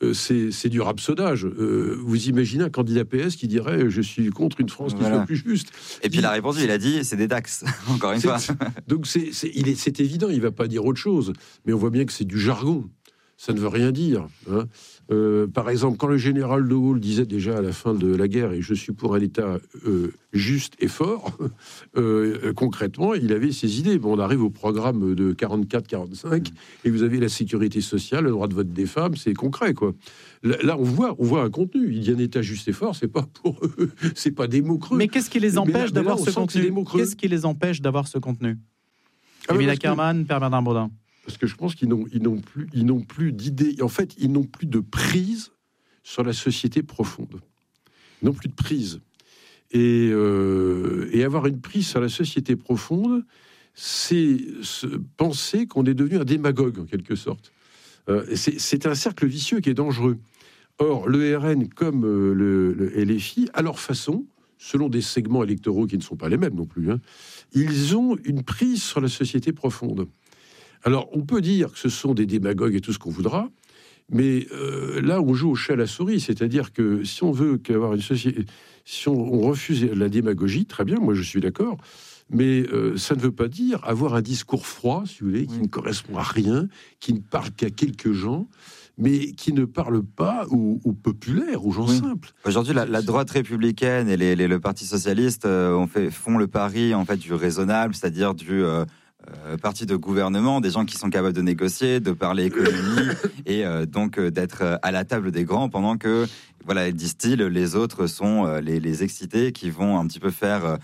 c'est du rhaphsodage. Vous imaginez un candidat PS qui dirait je suis contre une France qui soit plus juste. Et puis il a répondu, il a dit c'est des taxes. Encore une fois. Donc c'est évident, il ne va pas dire autre chose. Mais on voit bien que c'est du jargon. Ça ne veut rien dire. Hein. Par exemple, quand le général de Gaulle disait déjà à la fin de la guerre, et je suis pour un État juste et fort, concrètement, il avait ses idées. Bon, on arrive au programme de 44-45, et vous avez la sécurité sociale, le droit de vote des femmes, c'est concret, quoi. Là, on voit un contenu. Il y a un État juste et fort, c'est pas des mots creux. Mais qu'est-ce qui les empêche d'avoir ce contenu ? Qu'est-ce qui les empêche d'avoir ce contenu ? Émile Ackermann, Père Bernard Baudin. Parce que je pense qu'ils n'ont plus d'idées. En fait, ils n'ont plus de prise sur la société profonde. Ils n'ont plus de prise. Et avoir une prise sur la société profonde, c'est penser qu'on est devenu un démagogue, en quelque sorte. C'est un cercle vicieux qui est dangereux. Or, le RN comme le LFI, à leur façon, selon des segments électoraux qui ne sont pas les mêmes non plus, hein, ils ont une prise sur la société profonde. Alors, on peut dire que ce sont des démagogues et tout ce qu'on voudra, mais là, on joue au chat à la souris. C'est-à-dire que si on veut qu'avoir une société... Si on refuse la démagogie, très bien, moi je suis d'accord, mais ça ne veut pas dire avoir un discours froid, si vous voulez, qui ne correspond à rien, qui ne parle qu'à quelques gens, mais qui ne parle pas aux populaires, aux gens simples. Aujourd'hui, la droite républicaine et le Parti socialiste font le pari en fait, du raisonnable, c'est-à-dire du... parti de gouvernement, des gens qui sont capables de négocier, de parler économie et donc d'être à la table des grands pendant que, voilà, disent-ils, les autres sont les excités qui vont un petit peu faire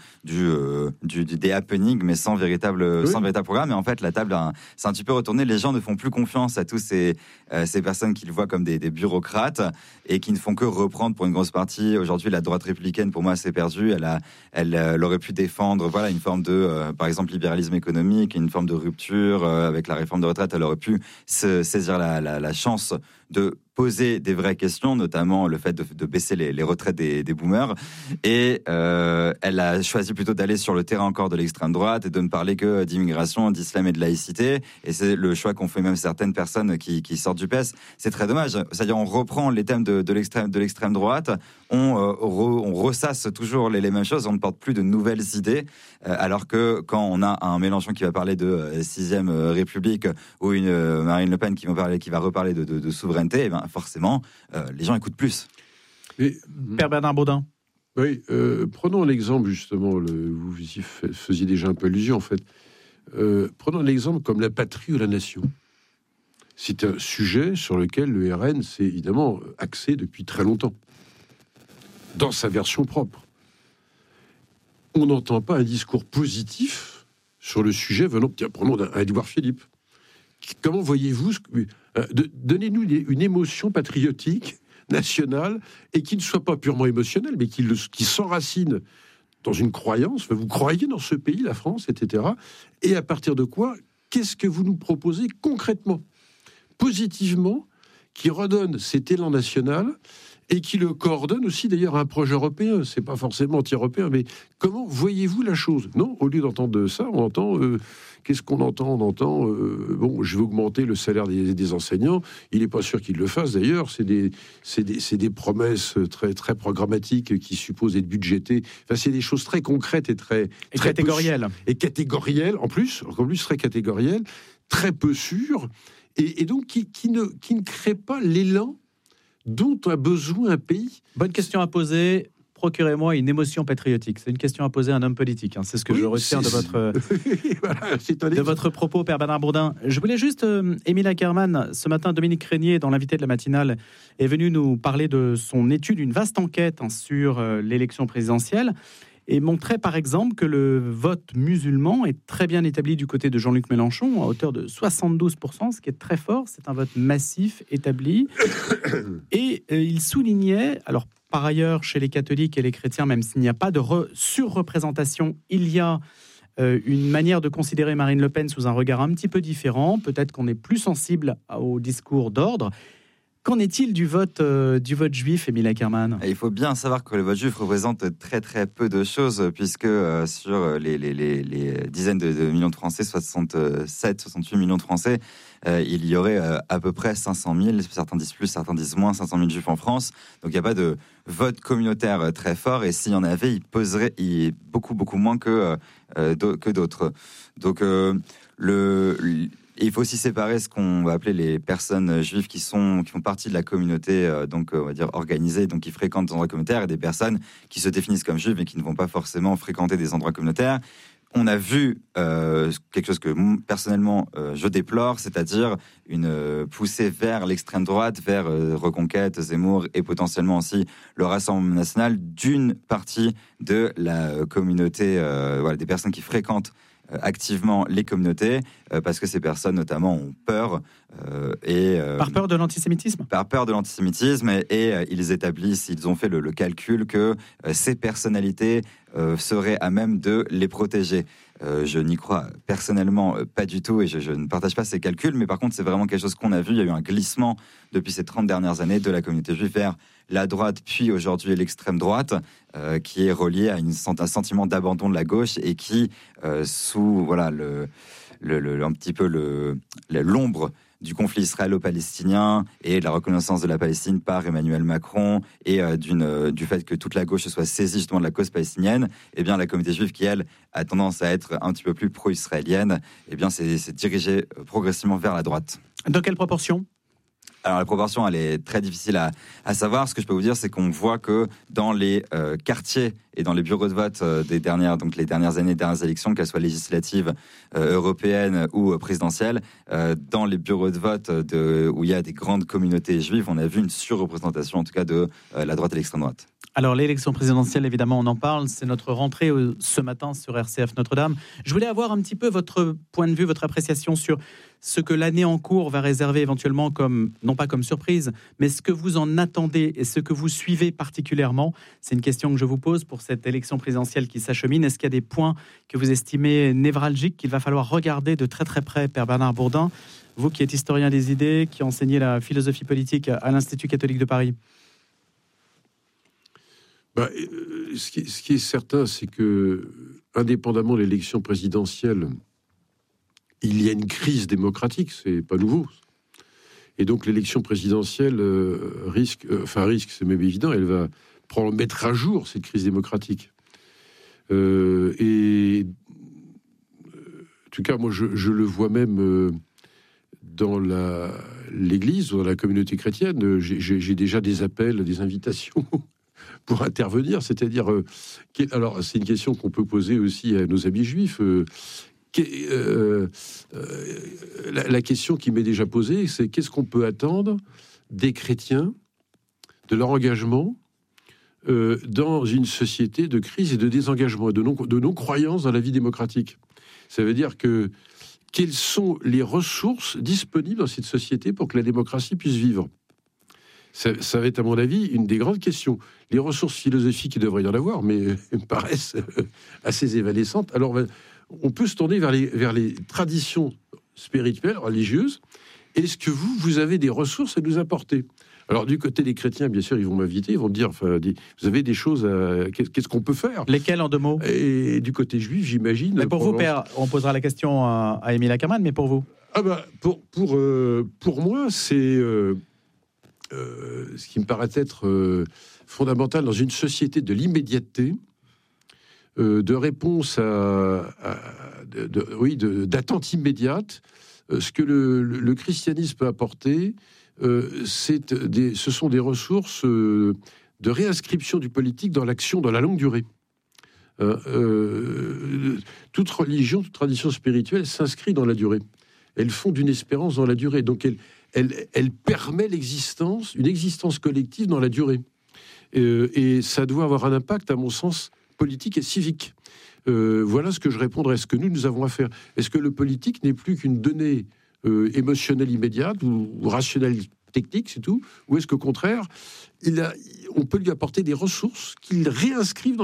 des happenings mais sans véritable programme. Et en fait, la table, c'est un petit peu retourné. Les gens ne font plus confiance à tous ces personnes qu'ils voient comme des bureaucrates et qui ne font que reprendre pour une grosse partie. Aujourd'hui, la droite républicaine, pour moi, c'est perdu. Elle aurait pu défendre, voilà, une forme de, par exemple, libéralisme économique, une forme de rupture avec la réforme de retraite. Elle aurait pu saisir la chance de poser des vraies questions, notamment le fait de baisser les retraites des boomers. Et elle a choisi plutôt d'aller sur le terrain encore de l'extrême droite et de ne parler que d'immigration, d'islam et de laïcité. Et c'est le choix qu'ont fait même certaines personnes qui sortent du PS. C'est très dommage. C'est-à-dire, on reprend les thèmes de l'extrême droite, on ressasse toujours les mêmes choses, on ne porte plus de nouvelles idées, alors que quand on a un Mélenchon qui va parler de 6e République ou une Marine Le Pen qui va reparler de souveraineté, eh ben, forcément, les gens écoutent plus. Père Bernard Baudin. Oui, prenons l'exemple, justement, vous y faisiez déjà un peu allusion, en fait. Prenons l'exemple comme la patrie ou la nation. C'est un sujet sur lequel le RN s'est évidemment axé depuis très longtemps, dans sa version propre. On n'entend pas un discours positif sur le sujet venant, prenons un Édouard Philippe. Comment voyez-vous donnez-nous une émotion patriotique, nationale, et qui ne soit pas purement émotionnelle, mais qui s'enracine dans une croyance. Vous croyez dans ce pays, la France, etc. Et à partir de quoi, qu'est-ce que vous nous proposez concrètement, positivement, qui redonne cet élan national et qui le coordonne aussi d'ailleurs à un projet européen. C'est pas forcément anti-européen, mais comment voyez-vous la chose ? Non, au lieu d'entendre ça, on entend... qu'est-ce qu'on entend ? On entend, bon, je vais augmenter le salaire des enseignants. Il n'est pas sûr qu'ils le fassent d'ailleurs. C'est des promesses très, très programmatiques qui supposent être budgétées. Enfin, c'est des choses très concrètes et très catégorielles. Et catégorielles, en plus très catégorielles, très peu sûres, et donc qui ne créent pas l'élan dont a besoin un pays. Bonne question à poser. Procurez-moi une émotion patriotique. C'est une question à poser à un homme politique. Hein. C'est ce que je retiens de votre propos, Père Bernard Baudin. Je voulais juste, Émile Ackermann, ce matin, Dominique Régnier, dans l'invité de la matinale, est venu nous parler de son étude, une vaste enquête sur l'élection présidentielle, et montrait par exemple que le vote musulman est très bien établi du côté de Jean-Luc Mélenchon, à hauteur de 72%, ce qui est très fort. C'est un vote massif établi. Et il soulignait, alors par ailleurs, chez les catholiques et les chrétiens, même s'il n'y a pas de surreprésentation, il y a une manière de considérer Marine Le Pen sous un regard un petit peu différent. Peut-être qu'on est plus sensible au discours d'ordre. Qu'en est-il du vote juif, Émile Ackermann ? Il faut bien savoir que le vote juif représente très très peu de choses, puisque sur les dizaines de millions de Français, 68 millions de Français, il y aurait à peu près 500 000, certains disent plus, certains disent moins, 500 000 juifs en France. Donc il n'y a pas de vote communautaire très fort, et s'il y en avait, il poserait beaucoup moins que d'autres. Donc il faut aussi séparer ce qu'on va appeler les personnes juives qui font partie de la communauté, donc on va dire organisée, donc qui fréquentent des endroits communautaires, et des personnes qui se définissent comme juives mais qui ne vont pas forcément fréquenter des endroits communautaires. On a vu quelque chose que personnellement je déplore, c'est-à-dire une poussée vers l'extrême droite, vers Reconquête, Zemmour et potentiellement aussi le Rassemblement national d'une partie de la communauté, des personnes qui fréquentent activement les communautés, parce que ces personnes notamment ont peur. Par peur de l'antisémitisme ? Par peur de l'antisémitisme, et ils ont fait le calcul que ces personnalités seraient à même de les protéger. Je n'y crois personnellement pas du tout, et je ne partage pas ces calculs, mais par contre c'est vraiment quelque chose qu'on a vu. Il y a eu un glissement depuis ces 30 dernières années de la communauté juive vers la droite, puis aujourd'hui l'extrême droite, qui est relié à un sentiment d'abandon de la gauche, et qui, sous un petit peu l'ombre du conflit israélo-palestinien et de la reconnaissance de la Palestine par Emmanuel Macron, et du fait que toute la gauche se soit saisie justement de la cause palestinienne, eh bien la communauté juive, qui elle a tendance à être un petit peu plus pro-israélienne, eh bien c'est dirigé progressivement vers la droite. Dans quelle proportion ? Alors la proportion, elle est très difficile à savoir. Ce que je peux vous dire, c'est qu'on voit que dans les quartiers et dans les bureaux de vote les dernières années, dernières élections, qu'elles soient législatives, européennes ou présidentielles, dans les bureaux de vote où il y a des grandes communautés juives, on a vu une surreprésentation en tout cas de la droite et l'extrême droite. Alors l'élection présidentielle, évidemment, on en parle, c'est notre rentrée ce matin sur RCF Notre-Dame. Je voulais avoir un petit peu votre point de vue, votre appréciation sur ce que l'année en cours va réserver éventuellement comme, non pas comme surprise, mais ce que vous en attendez et ce que vous suivez particulièrement. C'est une question que je vous pose pour cette élection présidentielle qui s'achemine. Est-ce qu'il y a des points que vous estimez névralgiques qu'il va falloir regarder de très très près, Père Bernard Bourdin, vous qui êtes historien des idées, qui enseignez la philosophie politique à l'Institut catholique de Paris? Ce qui est certain, c'est que, indépendamment de l'élection présidentielle, il y a une crise démocratique, c'est pas nouveau. Et donc l'élection présidentielle risque, c'est même évident, elle va mettre à jour cette crise démocratique. En tout cas, moi, je le vois même dans l'Église, dans la communauté chrétienne. J'ai déjà des appels, des invitations pour intervenir, c'est-à-dire... alors, c'est une question qu'on peut poser aussi à nos amis juifs. La question qui m'est déjà posée, c'est qu'est-ce qu'on peut attendre des chrétiens, de leur engagement dans une société de crise et de désengagement, de non-croyance dans la vie démocratique. Ça veut dire que quelles sont les ressources disponibles dans cette société pour que la démocratie puisse vivre ? Ça va être, à mon avis, une des grandes questions. Les ressources philosophiques, il devrait y en avoir, mais elles me paraissent assez évanescentes. Alors, on peut se tourner vers les traditions spirituelles, religieuses. Est-ce que vous avez des ressources à nous apporter ? Alors, du côté des chrétiens, bien sûr, ils vont m'inviter, ils vont me dire, vous avez des choses qu'est-ce qu'on peut faire ? Lesquelles, en deux mots ? Et du côté juif, j'imagine... Mais pour vous, Père, on posera la question à Émile Ackermann, mais pour vous ? Pour moi, c'est... ce qui me paraît être fondamental dans une société de l'immédiateté, de réponse d'attente immédiate. Ce que le christianisme peut apporter, ce sont des ressources de réinscription du politique dans l'action, dans la longue durée. Toute religion, toute tradition spirituelle s'inscrit dans la durée. Elles font d'une espérance dans la durée. Donc elle permet une existence collective dans la durée. Et ça doit avoir un impact, à mon sens, politique et civique. Voilà ce que je répondrai. Ce que nous avons à faire. Est-ce que le politique n'est plus qu'une donnée émotionnelle immédiate ou rationnelle technique, c'est tout ? Ou est-ce qu'au contraire, on peut lui apporter des ressources qu'il réinscrive dans la durée ?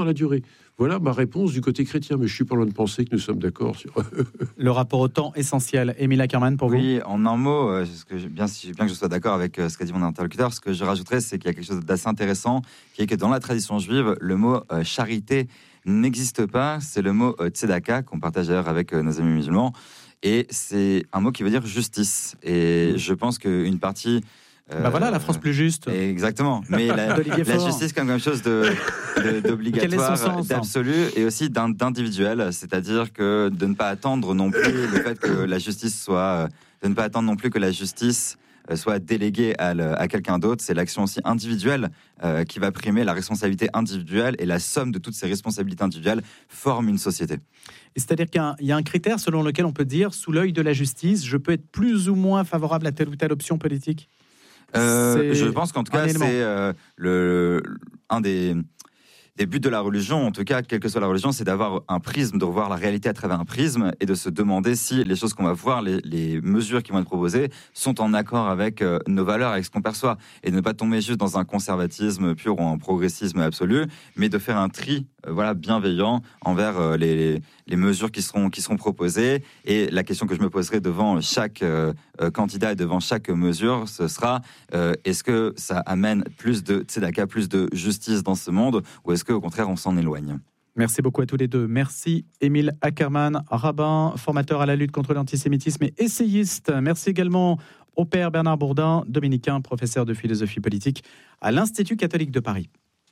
Voilà ma réponse du côté chrétien, mais je suis pas loin de penser que nous sommes d'accord sur... Le rapport au temps essentiel. Émile Ackerman, pour vous? Oui, en un mot, bien que je sois d'accord avec ce qu'a dit mon interlocuteur, ce que je rajouterais, c'est qu'il y a quelque chose d'assez intéressant, qui est que dans la tradition juive, le mot charité n'existe pas. C'est le mot tzedaka, qu'on partage d'ailleurs avec nos amis musulmans. Et c'est un mot qui veut dire justice. Et je pense qu'une partie... voilà, la France plus juste. Exactement. Mais la justice comme quelque chose d'obligatoire, d'absolu et aussi d'individuel. C'est-à-dire que de ne pas attendre non plus le fait que la justice soit... de ne pas attendre non plus que la justice soit déléguée à quelqu'un d'autre. C'est l'action aussi individuelle qui va primer, la responsabilité individuelle, et la somme de toutes ces responsabilités individuelles forme une société. Et c'est-à-dire qu'il y a un critère selon lequel on peut dire, sous l'œil de la justice, je peux être plus ou moins favorable à telle ou telle option politique? Je pense qu'en tout cas, c'est un des buts de la religion, en tout cas, quelle que soit la religion, c'est d'avoir un prisme, de revoir la réalité à travers un prisme et de se demander si les choses qu'on va voir, les mesures qui vont être proposées, sont en accord avec nos valeurs, avec ce qu'on perçoit. Et de ne pas tomber juste dans un conservatisme pur ou un progressisme absolu, mais de faire un tri bienveillant envers les mesures qui seront proposées. Et la question que je me poserai devant chaque candidat et devant chaque mesure, ce sera est-ce que ça amène plus de tzedaka, plus de justice dans ce monde, ou est-ce qu'au contraire on s'en éloigne? Merci beaucoup à tous les deux. Merci Émile Ackerman, rabbin, formateur à la lutte contre l'antisémitisme et essayiste. Merci également au père Bernard Bourdin, dominicain, professeur de philosophie politique à l'Institut catholique de Paris.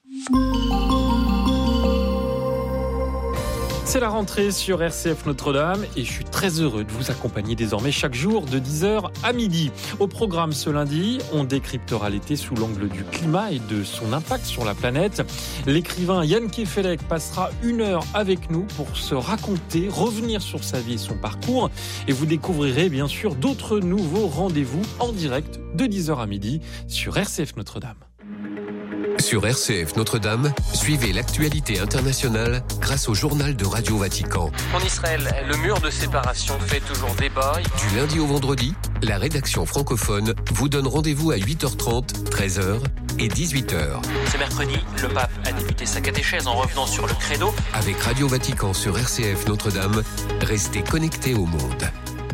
C'est la rentrée sur RCF Notre-Dame et je suis très heureux de vous accompagner désormais chaque jour de 10h à midi. Au programme ce lundi, on décryptera l'été sous l'angle du climat et de son impact sur la planète. L'écrivain Jan Kefelec passera 1 heure avec nous pour se raconter, revenir sur sa vie et son parcours. Et vous découvrirez bien sûr d'autres nouveaux rendez-vous en direct de 10h à midi sur RCF Notre-Dame. Sur RCF Notre-Dame, suivez l'actualité internationale grâce au journal de Radio Vatican. En Israël, le mur de séparation fait toujours débat. Du lundi au vendredi, la rédaction francophone vous donne rendez-vous à 8h30, 13h et 18h. Ce mercredi, le pape a débuté sa catéchèse en revenant sur le credo. Avec Radio Vatican sur RCF Notre-Dame, restez connectés au monde.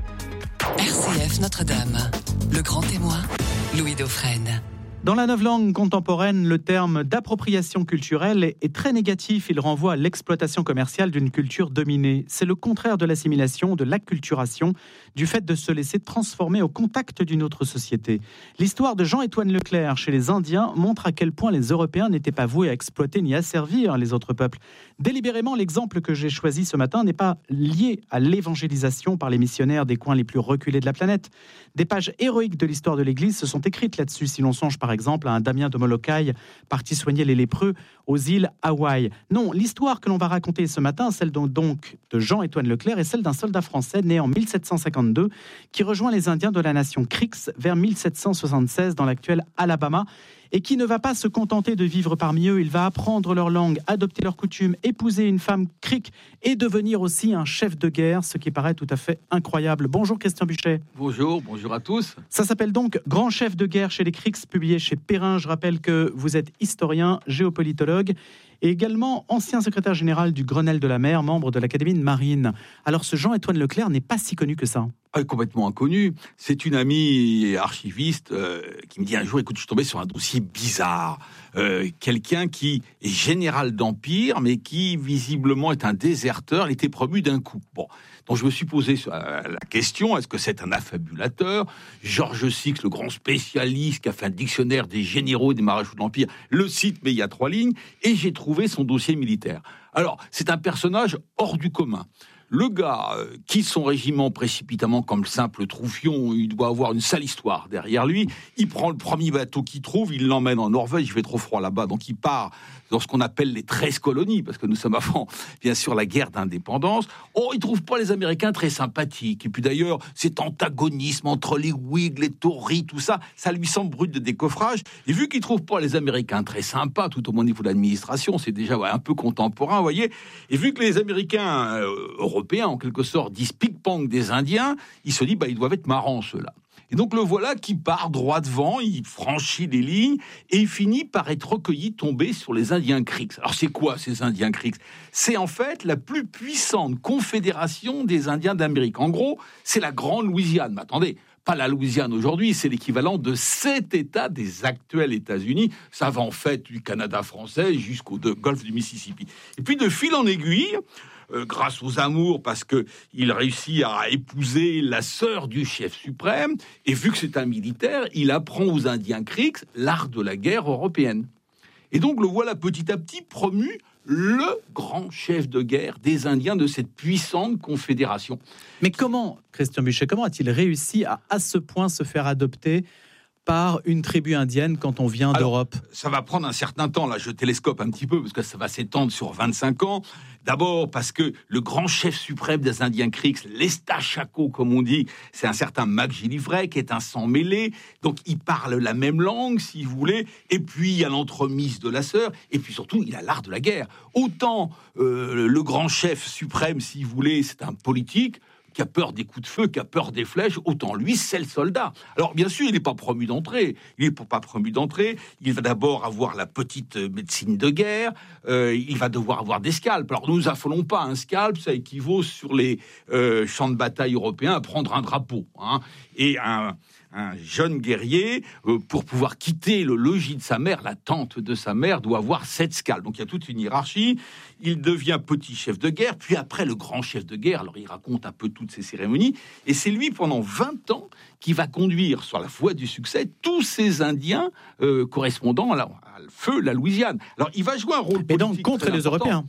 RCF Notre-Dame, le grand témoin, Louis Dauphren. Dans la novlangue contemporaine, le terme d'appropriation culturelle est très négatif. Il renvoie à l'exploitation commerciale d'une culture dominée. C'est le contraire de l'assimilation, de l'acculturation, du fait de se laisser transformer au contact d'une autre société. L'histoire de Jean-Étoine Leclerc chez les Indiens montre à quel point les Européens n'étaient pas voués à exploiter ni à servir les autres peuples. Délibérément, l'exemple que j'ai choisi ce matin n'est pas lié à l'évangélisation par les missionnaires des coins les plus reculés de la planète. Des pages héroïques de l'histoire de l'Église se sont écrites là-dessus, si l'on songe par exemple à un Damien de Molokai parti soigner les lépreux aux îles Hawaï. Non, l'histoire que l'on va raconter ce matin, celle donc de Jean-Étoine Leclerc, est celle d'un soldat français né en 1752 qui rejoint les Indiens de la nation Creeks vers 1776 dans l'actuel Alabama et qui ne va pas se contenter de vivre parmi eux. Il va apprendre leur langue, adopter leurs coutumes, épouser une femme Creek et devenir aussi un chef de guerre, ce qui paraît tout à fait incroyable. Bonjour Christian Buchet. Bonjour à tous. Ça s'appelle donc Grand chef de guerre chez les Creeks, publié chez Perrin. Je rappelle que vous êtes historien, géopolitologue et également ancien secrétaire général du Grenelle de la mer, membre de l'Académie de Marine. Alors ce Jean-Étoine Leclerc n'est pas si connu que ça. Complètement inconnu. C'est une amie archiviste qui me dit un jour, écoute, je suis tombé sur un dossier bizarre. Quelqu'un qui est général d'Empire, mais qui visiblement est un déserteur. Il était promu d'un coup. Bon, donc je me suis posé la question, est-ce que c'est un affabulateur? Georges Six, le grand spécialiste qui a fait un dictionnaire des généraux et des maréchaux de l'Empire, le cite, mais il y a 3 lignes, et j'ai trouvé son dossier militaire. Alors, c'est un personnage hors du commun. Le gars quitte son régiment précipitamment comme le simple troufion, il doit avoir une sale histoire derrière lui. Il prend le premier bateau qu'il trouve, il l'emmène en Norvège, il fait trop froid là-bas, donc il part dans ce qu'on appelle les 13 colonies, parce que nous sommes avant, bien sûr, la guerre d'indépendance. Oh, il trouve pas les Américains très sympathiques. Et puis d'ailleurs, cet antagonisme entre les Whigs, les Tories, tout ça, ça lui semble brut de décoffrage. Et vu qu'il trouve pas les Américains très sympas, tout au moins au niveau de l'administration, c'est déjà un peu contemporain, vous voyez. Et vu que les Américains européens, en quelque sorte, disent pic-pong des Indiens, il se dit, ils doivent être marrants, ceux-là. Et donc le voilà qui part droit devant, il franchit les lignes et il finit par être recueilli, tombé sur les Indiens Creeks. Alors c'est quoi ces Indiens Creeks ? C'est en fait la plus puissante confédération des Indiens d'Amérique. En gros, c'est la Grande Louisiane. Mais attendez, pas la Louisiane aujourd'hui, c'est l'équivalent de 7 États des actuels États-Unis. Ça va en fait du Canada français jusqu'au golfe du Mississippi. Et puis de fil en aiguille, grâce aux amours, parce qu'il réussit à épouser la sœur du chef suprême, et vu que c'est un militaire, il apprend aux Indiens Creeks l'art de la guerre européenne. Et donc le voilà petit à petit promu le grand chef de guerre des Indiens de cette puissante confédération. Mais comment, Christian Buchet, comment a-t-il réussi à ce point se faire adopter par une tribu indienne quand on vient d'Europe? Ça va prendre un certain temps, là je télescope un petit peu, parce que ça va s'étendre sur 25 ans. D'abord parce que le grand chef suprême des Indiens Creeks, l'Estachaco comme on dit, c'est un certain McGillivray qui est un sang mêlé, donc il parle la même langue si vous voulez, et puis il y a l'entremise de la sœur, et puis surtout il a l'art de la guerre. Autant le grand chef suprême si vous voulez, c'est un politique, qui a peur des coups de feu, qui a peur des flèches, autant lui, c'est le soldat. Alors, bien sûr, il n'est pas promu d'entrée. Il va d'abord avoir la petite médecine de guerre. Il va devoir avoir des scalps. Alors, nous affolons pas. Un scalp, ça équivaut sur les champs de bataille européens à prendre un drapeau. Hein. Et un jeune guerrier, pour pouvoir quitter le logis de sa mère, la tente de sa mère, doit avoir 7 scalps. Donc il y a toute une hiérarchie. Il devient petit chef de guerre, puis après le grand chef de guerre. Alors il raconte un peu toutes ces cérémonies. Et c'est lui, pendant 20 ans, qui va conduire sur la voie du succès tous ces Indiens correspondant à feu la Louisiane. Alors il va jouer un rôle politique. Mais donc contre les Européens.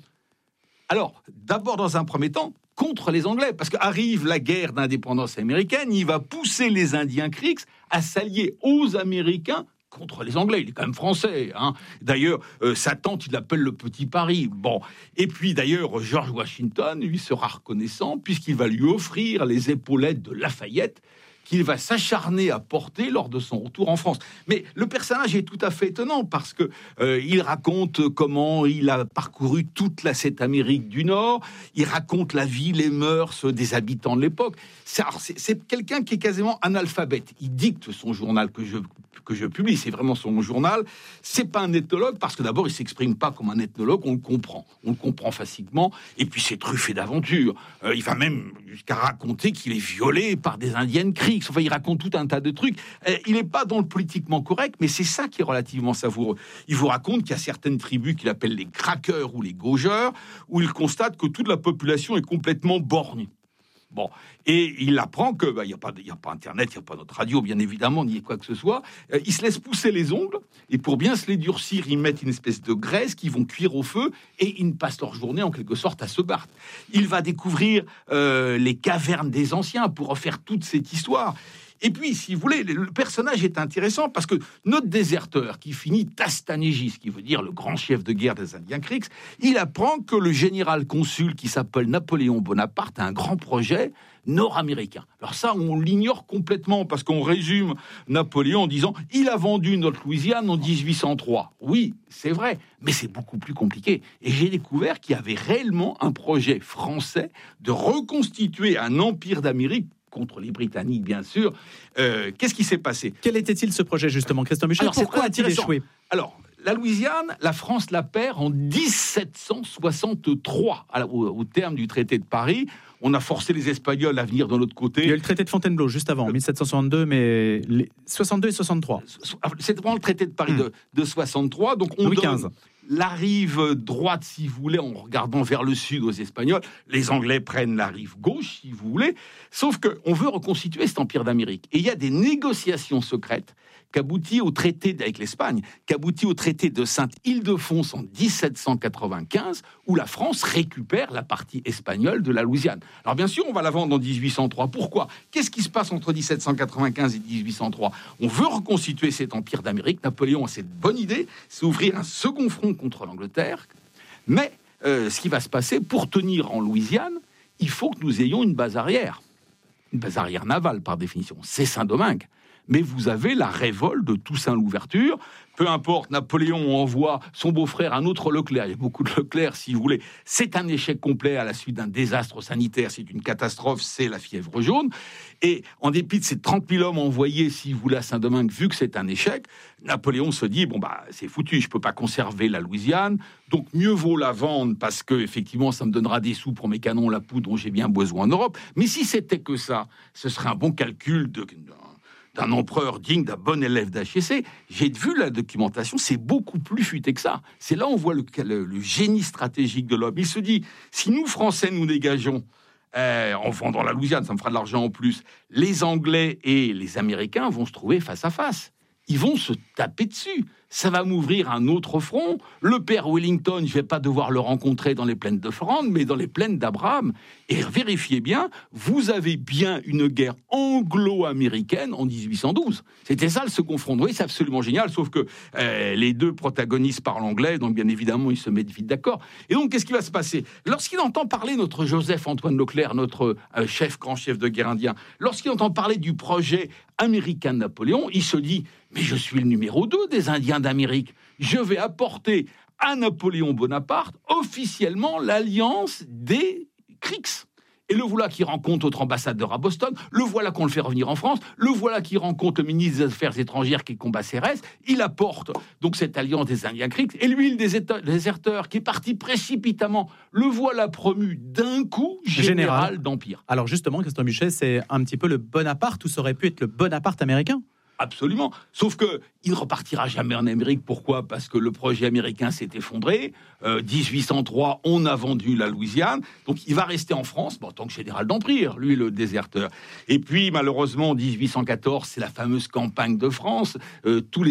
Alors, d'abord, dans un premier temps, contre les Anglais, parce qu'arrive la guerre d'indépendance américaine, il va pousser les Indiens Creeks à s'allier aux Américains contre les Anglais. Il est quand même français. Hein. D'ailleurs, sa tante, il l'appelle le Petit Paris. Bon. Et puis, d'ailleurs, George Washington, lui, sera reconnaissant, puisqu'il va lui offrir les épaulettes de Lafayette, qu'il va s'acharner à porter lors de son retour en France. Mais le personnage est tout à fait étonnant parce que il raconte comment il a parcouru toute cette Amérique du Nord. Il raconte la vie, les mœurs des habitants de l'époque. C'est quelqu'un qui est quasiment analphabète. Il dicte son journal que je publie. C'est vraiment son journal. C'est pas un ethnologue parce que d'abord il s'exprime pas comme un ethnologue. On le comprend facilement. Et puis c'est truffé d'aventures. Il va même jusqu'à raconter qu'il est violé par des Indiennes Creeks. Enfin, il raconte tout un tas de trucs. Il n'est pas dans le politiquement correct, mais c'est ça qui est relativement savoureux. Il vous raconte qu'il y a certaines tribus qu'il appelle les craqueurs ou les gaugeurs, où il constate que toute la population est complètement borgne. Bon, et il apprend que il y a pas Internet, il y a pas notre radio, bien évidemment, ni quoi que ce soit. Il se laisse pousser les ongles et pour bien se les durcir, ils mettent une espèce de graisse qu'ils vont cuire au feu et ils passent leur journée en quelque sorte à se battre. Il va découvrir les cavernes des anciens pour refaire toute cette histoire. Et puis, si vous voulez, le personnage est intéressant parce que notre déserteur, qui finit Tastanégis, qui veut dire le grand chef de guerre des Indiens Creeks, il apprend que le général consul qui s'appelle Napoléon Bonaparte a un grand projet nord-américain. Alors ça, on l'ignore complètement parce qu'on résume Napoléon en disant « il a vendu notre Louisiane en 1803 ». Oui, c'est vrai, mais c'est beaucoup plus compliqué. Et j'ai découvert qu'il y avait réellement un projet français de reconstituer un empire d'Amérique contre les Britanniques, bien sûr. Qu'est-ce qui s'est passé? Quel était-il ce projet, justement, Christian Buchet? Pourquoi a-t-il échoué? Alors, la Louisiane, la France la perd en 1763, au terme du traité de Paris. On a forcé les Espagnols à venir de l'autre côté. Il y a eu le traité de Fontainebleau, juste avant, 1762, mais 62 et 63. C'est vraiment le traité de Paris de 63. Donc, on donne la rive droite, si vous voulez, en regardant vers le sud aux Espagnols. Les Anglais prennent la rive gauche, si vous voulez. Sauf qu'on veut reconstituer cet empire d'Amérique. Et il y a des négociations secrètes qu'aboutit au traité avec l'Espagne, qu'aboutit au traité de Sainte-Ildefonse en 1795, où la France récupère la partie espagnole de la Louisiane. Alors bien sûr, on va la vendre en 1803. Pourquoi? Qu'est-ce qui se passe entre 1795 et 1803? On veut reconstituer cet empire d'Amérique. Napoléon a cette bonne idée, c'est ouvrir un second front contre l'Angleterre. Mais ce qui va se passer, pour tenir en Louisiane, il faut que nous ayons une base arrière. Une base arrière navale, par définition. C'est Saint-Domingue. mais vous avez la révolte de Toussaint Louverture. Peu importe, Napoléon envoie son beau-frère, un autre Leclerc. Il y a beaucoup de Leclerc, si vous voulez. C'est un échec complet à la suite d'un désastre sanitaire. C'est une catastrophe, c'est la fièvre jaune. Et en dépit de ces 30 000 hommes envoyés, si vous voulez, à Saint-Domingue, vu que c'est un échec, Napoléon se dit, c'est foutu, je peux pas conserver la Louisiane, donc mieux vaut la vendre parce que, effectivement, ça me donnera des sous pour mes canons, la poudre dont j'ai bien besoin en Europe. Mais si c'était que ça, ce serait un bon calcul d'un empereur digne d'un bon élève d'HEC. J'ai vu la documentation, c'est beaucoup plus futé que ça. C'est là où on voit le génie stratégique de l'homme. Il se dit, si nous, Français, nous dégageons en vendant la Louisiane, ça me fera de l'argent en plus, les Anglais et les Américains vont se trouver face à face. Ils vont se taper dessus. Ça va m'ouvrir un autre front. Le père Wellington, je ne vais pas devoir le rencontrer dans les plaines de Flandre, mais dans les plaines d'Abraham. Et vérifiez bien, vous avez bien une guerre anglo-américaine en 1812. C'était ça le second front. Oui, c'est absolument génial, sauf que les deux protagonistes parlent anglais, donc bien évidemment, ils se mettent vite d'accord. Et donc, qu'est-ce qui va se passer ? Lorsqu'il entend parler notre Joseph-Antoine Leclerc, notre grand chef de guerre indien, lorsqu'il entend parler du projet américain de Napoléon, il se dit « Mais je suis le numéro 2 des Indiens d'Amérique. Je vais apporter à Napoléon Bonaparte officiellement l'alliance des Creeks. » Et le voilà qui rencontre notre ambassadeur à Boston, le voilà qu'on le fait revenir en France, le voilà qui rencontre le ministre des Affaires étrangères qui combat Cérès, il apporte donc cette alliance des Indiens Creeks, et lui, le déserteur qui est parti précipitamment, le voilà promu d'un coup général d'Empire. Alors justement, Christian Buchet, c'est un petit peu le Bonaparte, ou ça aurait pu être le Bonaparte américain ? Absolument. Sauf que il ne repartira jamais en Amérique. Pourquoi ? Parce que le projet américain s'est effondré. 1803, on a vendu la Louisiane. Donc, il va rester en France en tant que général d'Empire, lui, le déserteur. Et puis, malheureusement, en 1814, c'est la fameuse campagne de France. Tous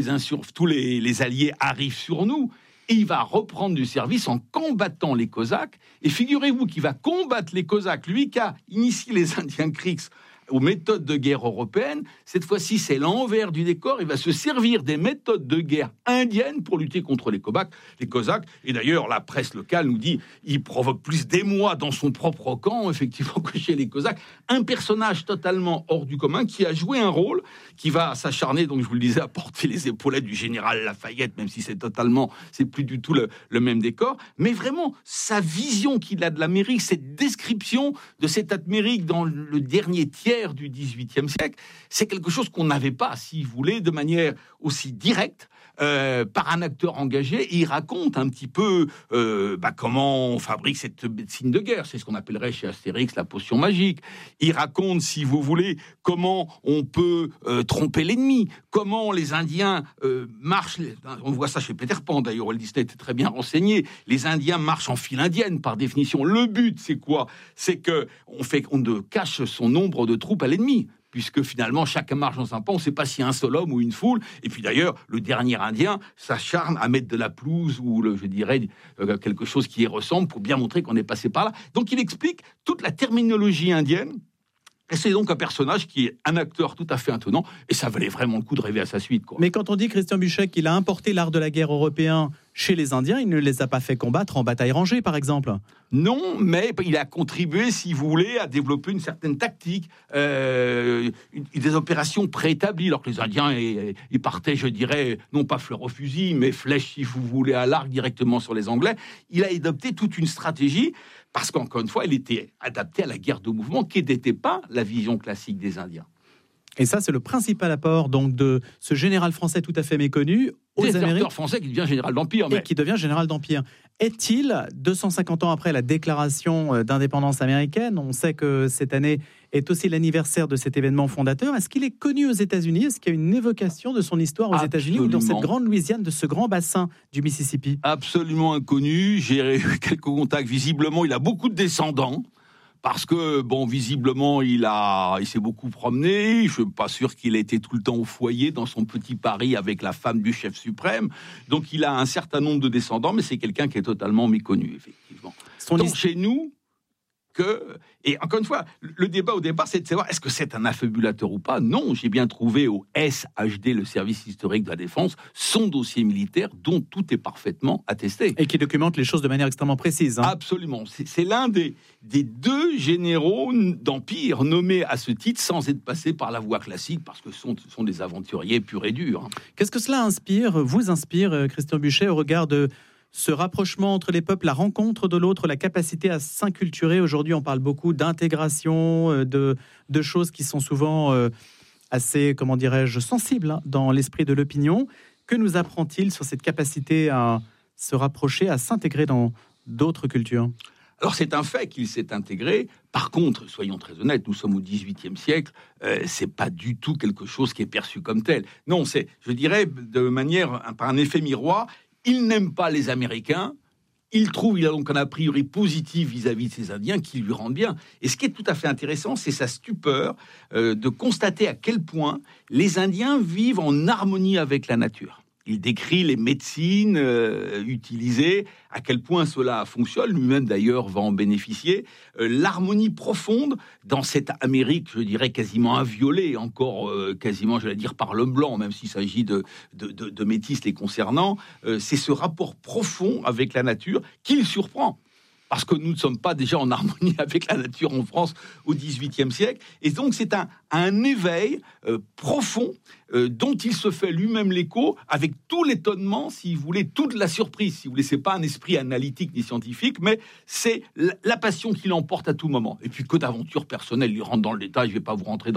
les alliés arrivent sur nous. Et il va reprendre du service en combattant les Cosaques. Et figurez-vous qu'il va combattre les Cosaques, lui qui a initié les Indiens Creeks aux méthodes de guerre européennes. Cette fois-ci, c'est l'envers du décor. Il va se servir des méthodes de guerre indiennes pour lutter contre les Cosaques. Et d'ailleurs, la presse locale nous dit il provoque plus d'émoi dans son propre camp, effectivement, que chez les Cosaques. Un personnage totalement hors du commun qui a joué un rôle, qui va s'acharner, donc je vous le disais, à porter les épaulettes du général Lafayette, même si c'est plus du tout le même décor. Mais vraiment, sa vision qu'il a de l'Amérique, cette description de cette Amérique dans le dernier tiers du XVIIIe siècle, c'est quelque chose qu'on n'avait pas, si vous voulez, de manière aussi directe, par un acteur engagé. Et il raconte un petit peu comment on fabrique cette médecine de guerre. C'est ce qu'on appellerait chez Astérix la potion magique. Il raconte, si vous voulez, comment on peut tromper l'ennemi, comment les Indiens marchent. On voit ça chez Peter Pan, d'ailleurs, Walt Disney était très bien renseigné. Les Indiens marchent en file indienne, par définition. Le but, c'est quoi ? C'est qu'on ne cache son nombre de troupes à l'ennemi, puisque finalement, chacun marche dans un pan, on ne sait pas s'il y a un seul homme ou une foule. Et puis d'ailleurs, le dernier Indien s'acharne à mettre de la pelouse ou, quelque chose qui y ressemble pour bien montrer qu'on est passé par là. Donc il explique toute la terminologie indienne. Et c'est donc un personnage qui est un acteur tout à fait étonnant, et ça valait vraiment le coup de rêver à sa suite, quoi. Mais quand on dit, Christian Buchet, qu'il a importé l'art de la guerre européen chez les Indiens, il ne les a pas fait combattre en bataille rangée, par exemple. Non, mais il a contribué, si vous voulez, à développer une certaine tactique, des opérations préétablies, alors que les Indiens, ils partaient, je dirais, non pas fleur au fusil, mais flèche, si vous voulez, à l'arc directement sur les Anglais. Il a adopté toute une stratégie, parce qu'encore une fois, elle était adaptée à la guerre de mouvement, qui n'était pas la vision classique des Indiens. Et ça, c'est le principal apport donc de ce général français tout à fait méconnu aux Amériques. Déserteur français qui devient général d'Empire. Et qui devient général d'Empire. Est-il, 250 ans après la déclaration d'indépendance américaine, on sait que cette année est aussi l'anniversaire de cet événement fondateur, est-ce qu'il est connu aux États-Unis ? Est-ce qu'il y a une évocation de son histoire aux États-Unis ou dans cette grande Louisiane, de ce grand bassin du Mississippi ? Absolument inconnu. J'ai eu quelques contacts. Visiblement, il a beaucoup de descendants. Parce que, visiblement, il s'est beaucoup promené. Je ne suis pas sûr qu'il ait été tout le temps au foyer dans son petit Paris avec la femme du chef suprême. Donc, il a un certain nombre de descendants, mais c'est quelqu'un qui est totalement méconnu, effectivement. Donc, chez nous, Et encore une fois, le débat au départ, c'est de savoir est-ce que c'est un affabulateur ou pas. Non, j'ai bien trouvé au SHD, le service historique de la défense, son dossier militaire dont tout est parfaitement attesté. Et qui documente les choses de manière extrêmement précise. Absolument. C'est l'un des 2 généraux d'Empire nommés à ce titre sans être passés par la voie classique, parce que ce sont des aventuriers purs et durs. Qu'est-ce que cela vous inspire, Christian Buchet, au regard de ce rapprochement entre les peuples, la rencontre de l'autre, la capacité à s'inculturer? Aujourd'hui, on parle beaucoup d'intégration, de choses qui sont souvent assez, comment dirais-je, sensibles dans l'esprit de l'opinion. Que nous apprend-il sur cette capacité à se rapprocher, à s'intégrer dans d'autres cultures? Alors c'est un fait qu'il s'est intégré. Par contre, soyons très honnêtes, nous sommes au XVIIIe siècle. C'est pas du tout quelque chose qui est perçu comme tel. Non, c'est, je dirais, par un effet miroir. Il n'aime pas les Américains. Il a donc un a priori positif vis-à-vis de ces Indiens qui lui rendent bien. Et ce qui est tout à fait intéressant, c'est sa stupeur de constater à quel point les Indiens vivent en harmonie avec la nature. Il décrit les médecines utilisées, à quel point cela fonctionne. Lui-même, d'ailleurs, va en bénéficier. L'harmonie profonde dans cette Amérique, je dirais, quasiment inviolée, encore quasiment, j'allais dire, par l'homme blanc, même s'il s'agit de métis les concernant. C'est ce rapport profond avec la nature qui le surprend. Parce que nous ne sommes pas déjà en harmonie avec la nature en France au XVIIIe siècle. Et donc, c'est un éveil profond dont il se fait lui-même l'écho, avec tout l'étonnement, si vous voulez, toute la surprise. Si vous voulez, c'est pas un esprit analytique ni scientifique, mais c'est la passion qui l'emporte à tout moment. Et puis, que d'aventures personnelles, il rentre dans le détail, je ne vais pas vous rentrer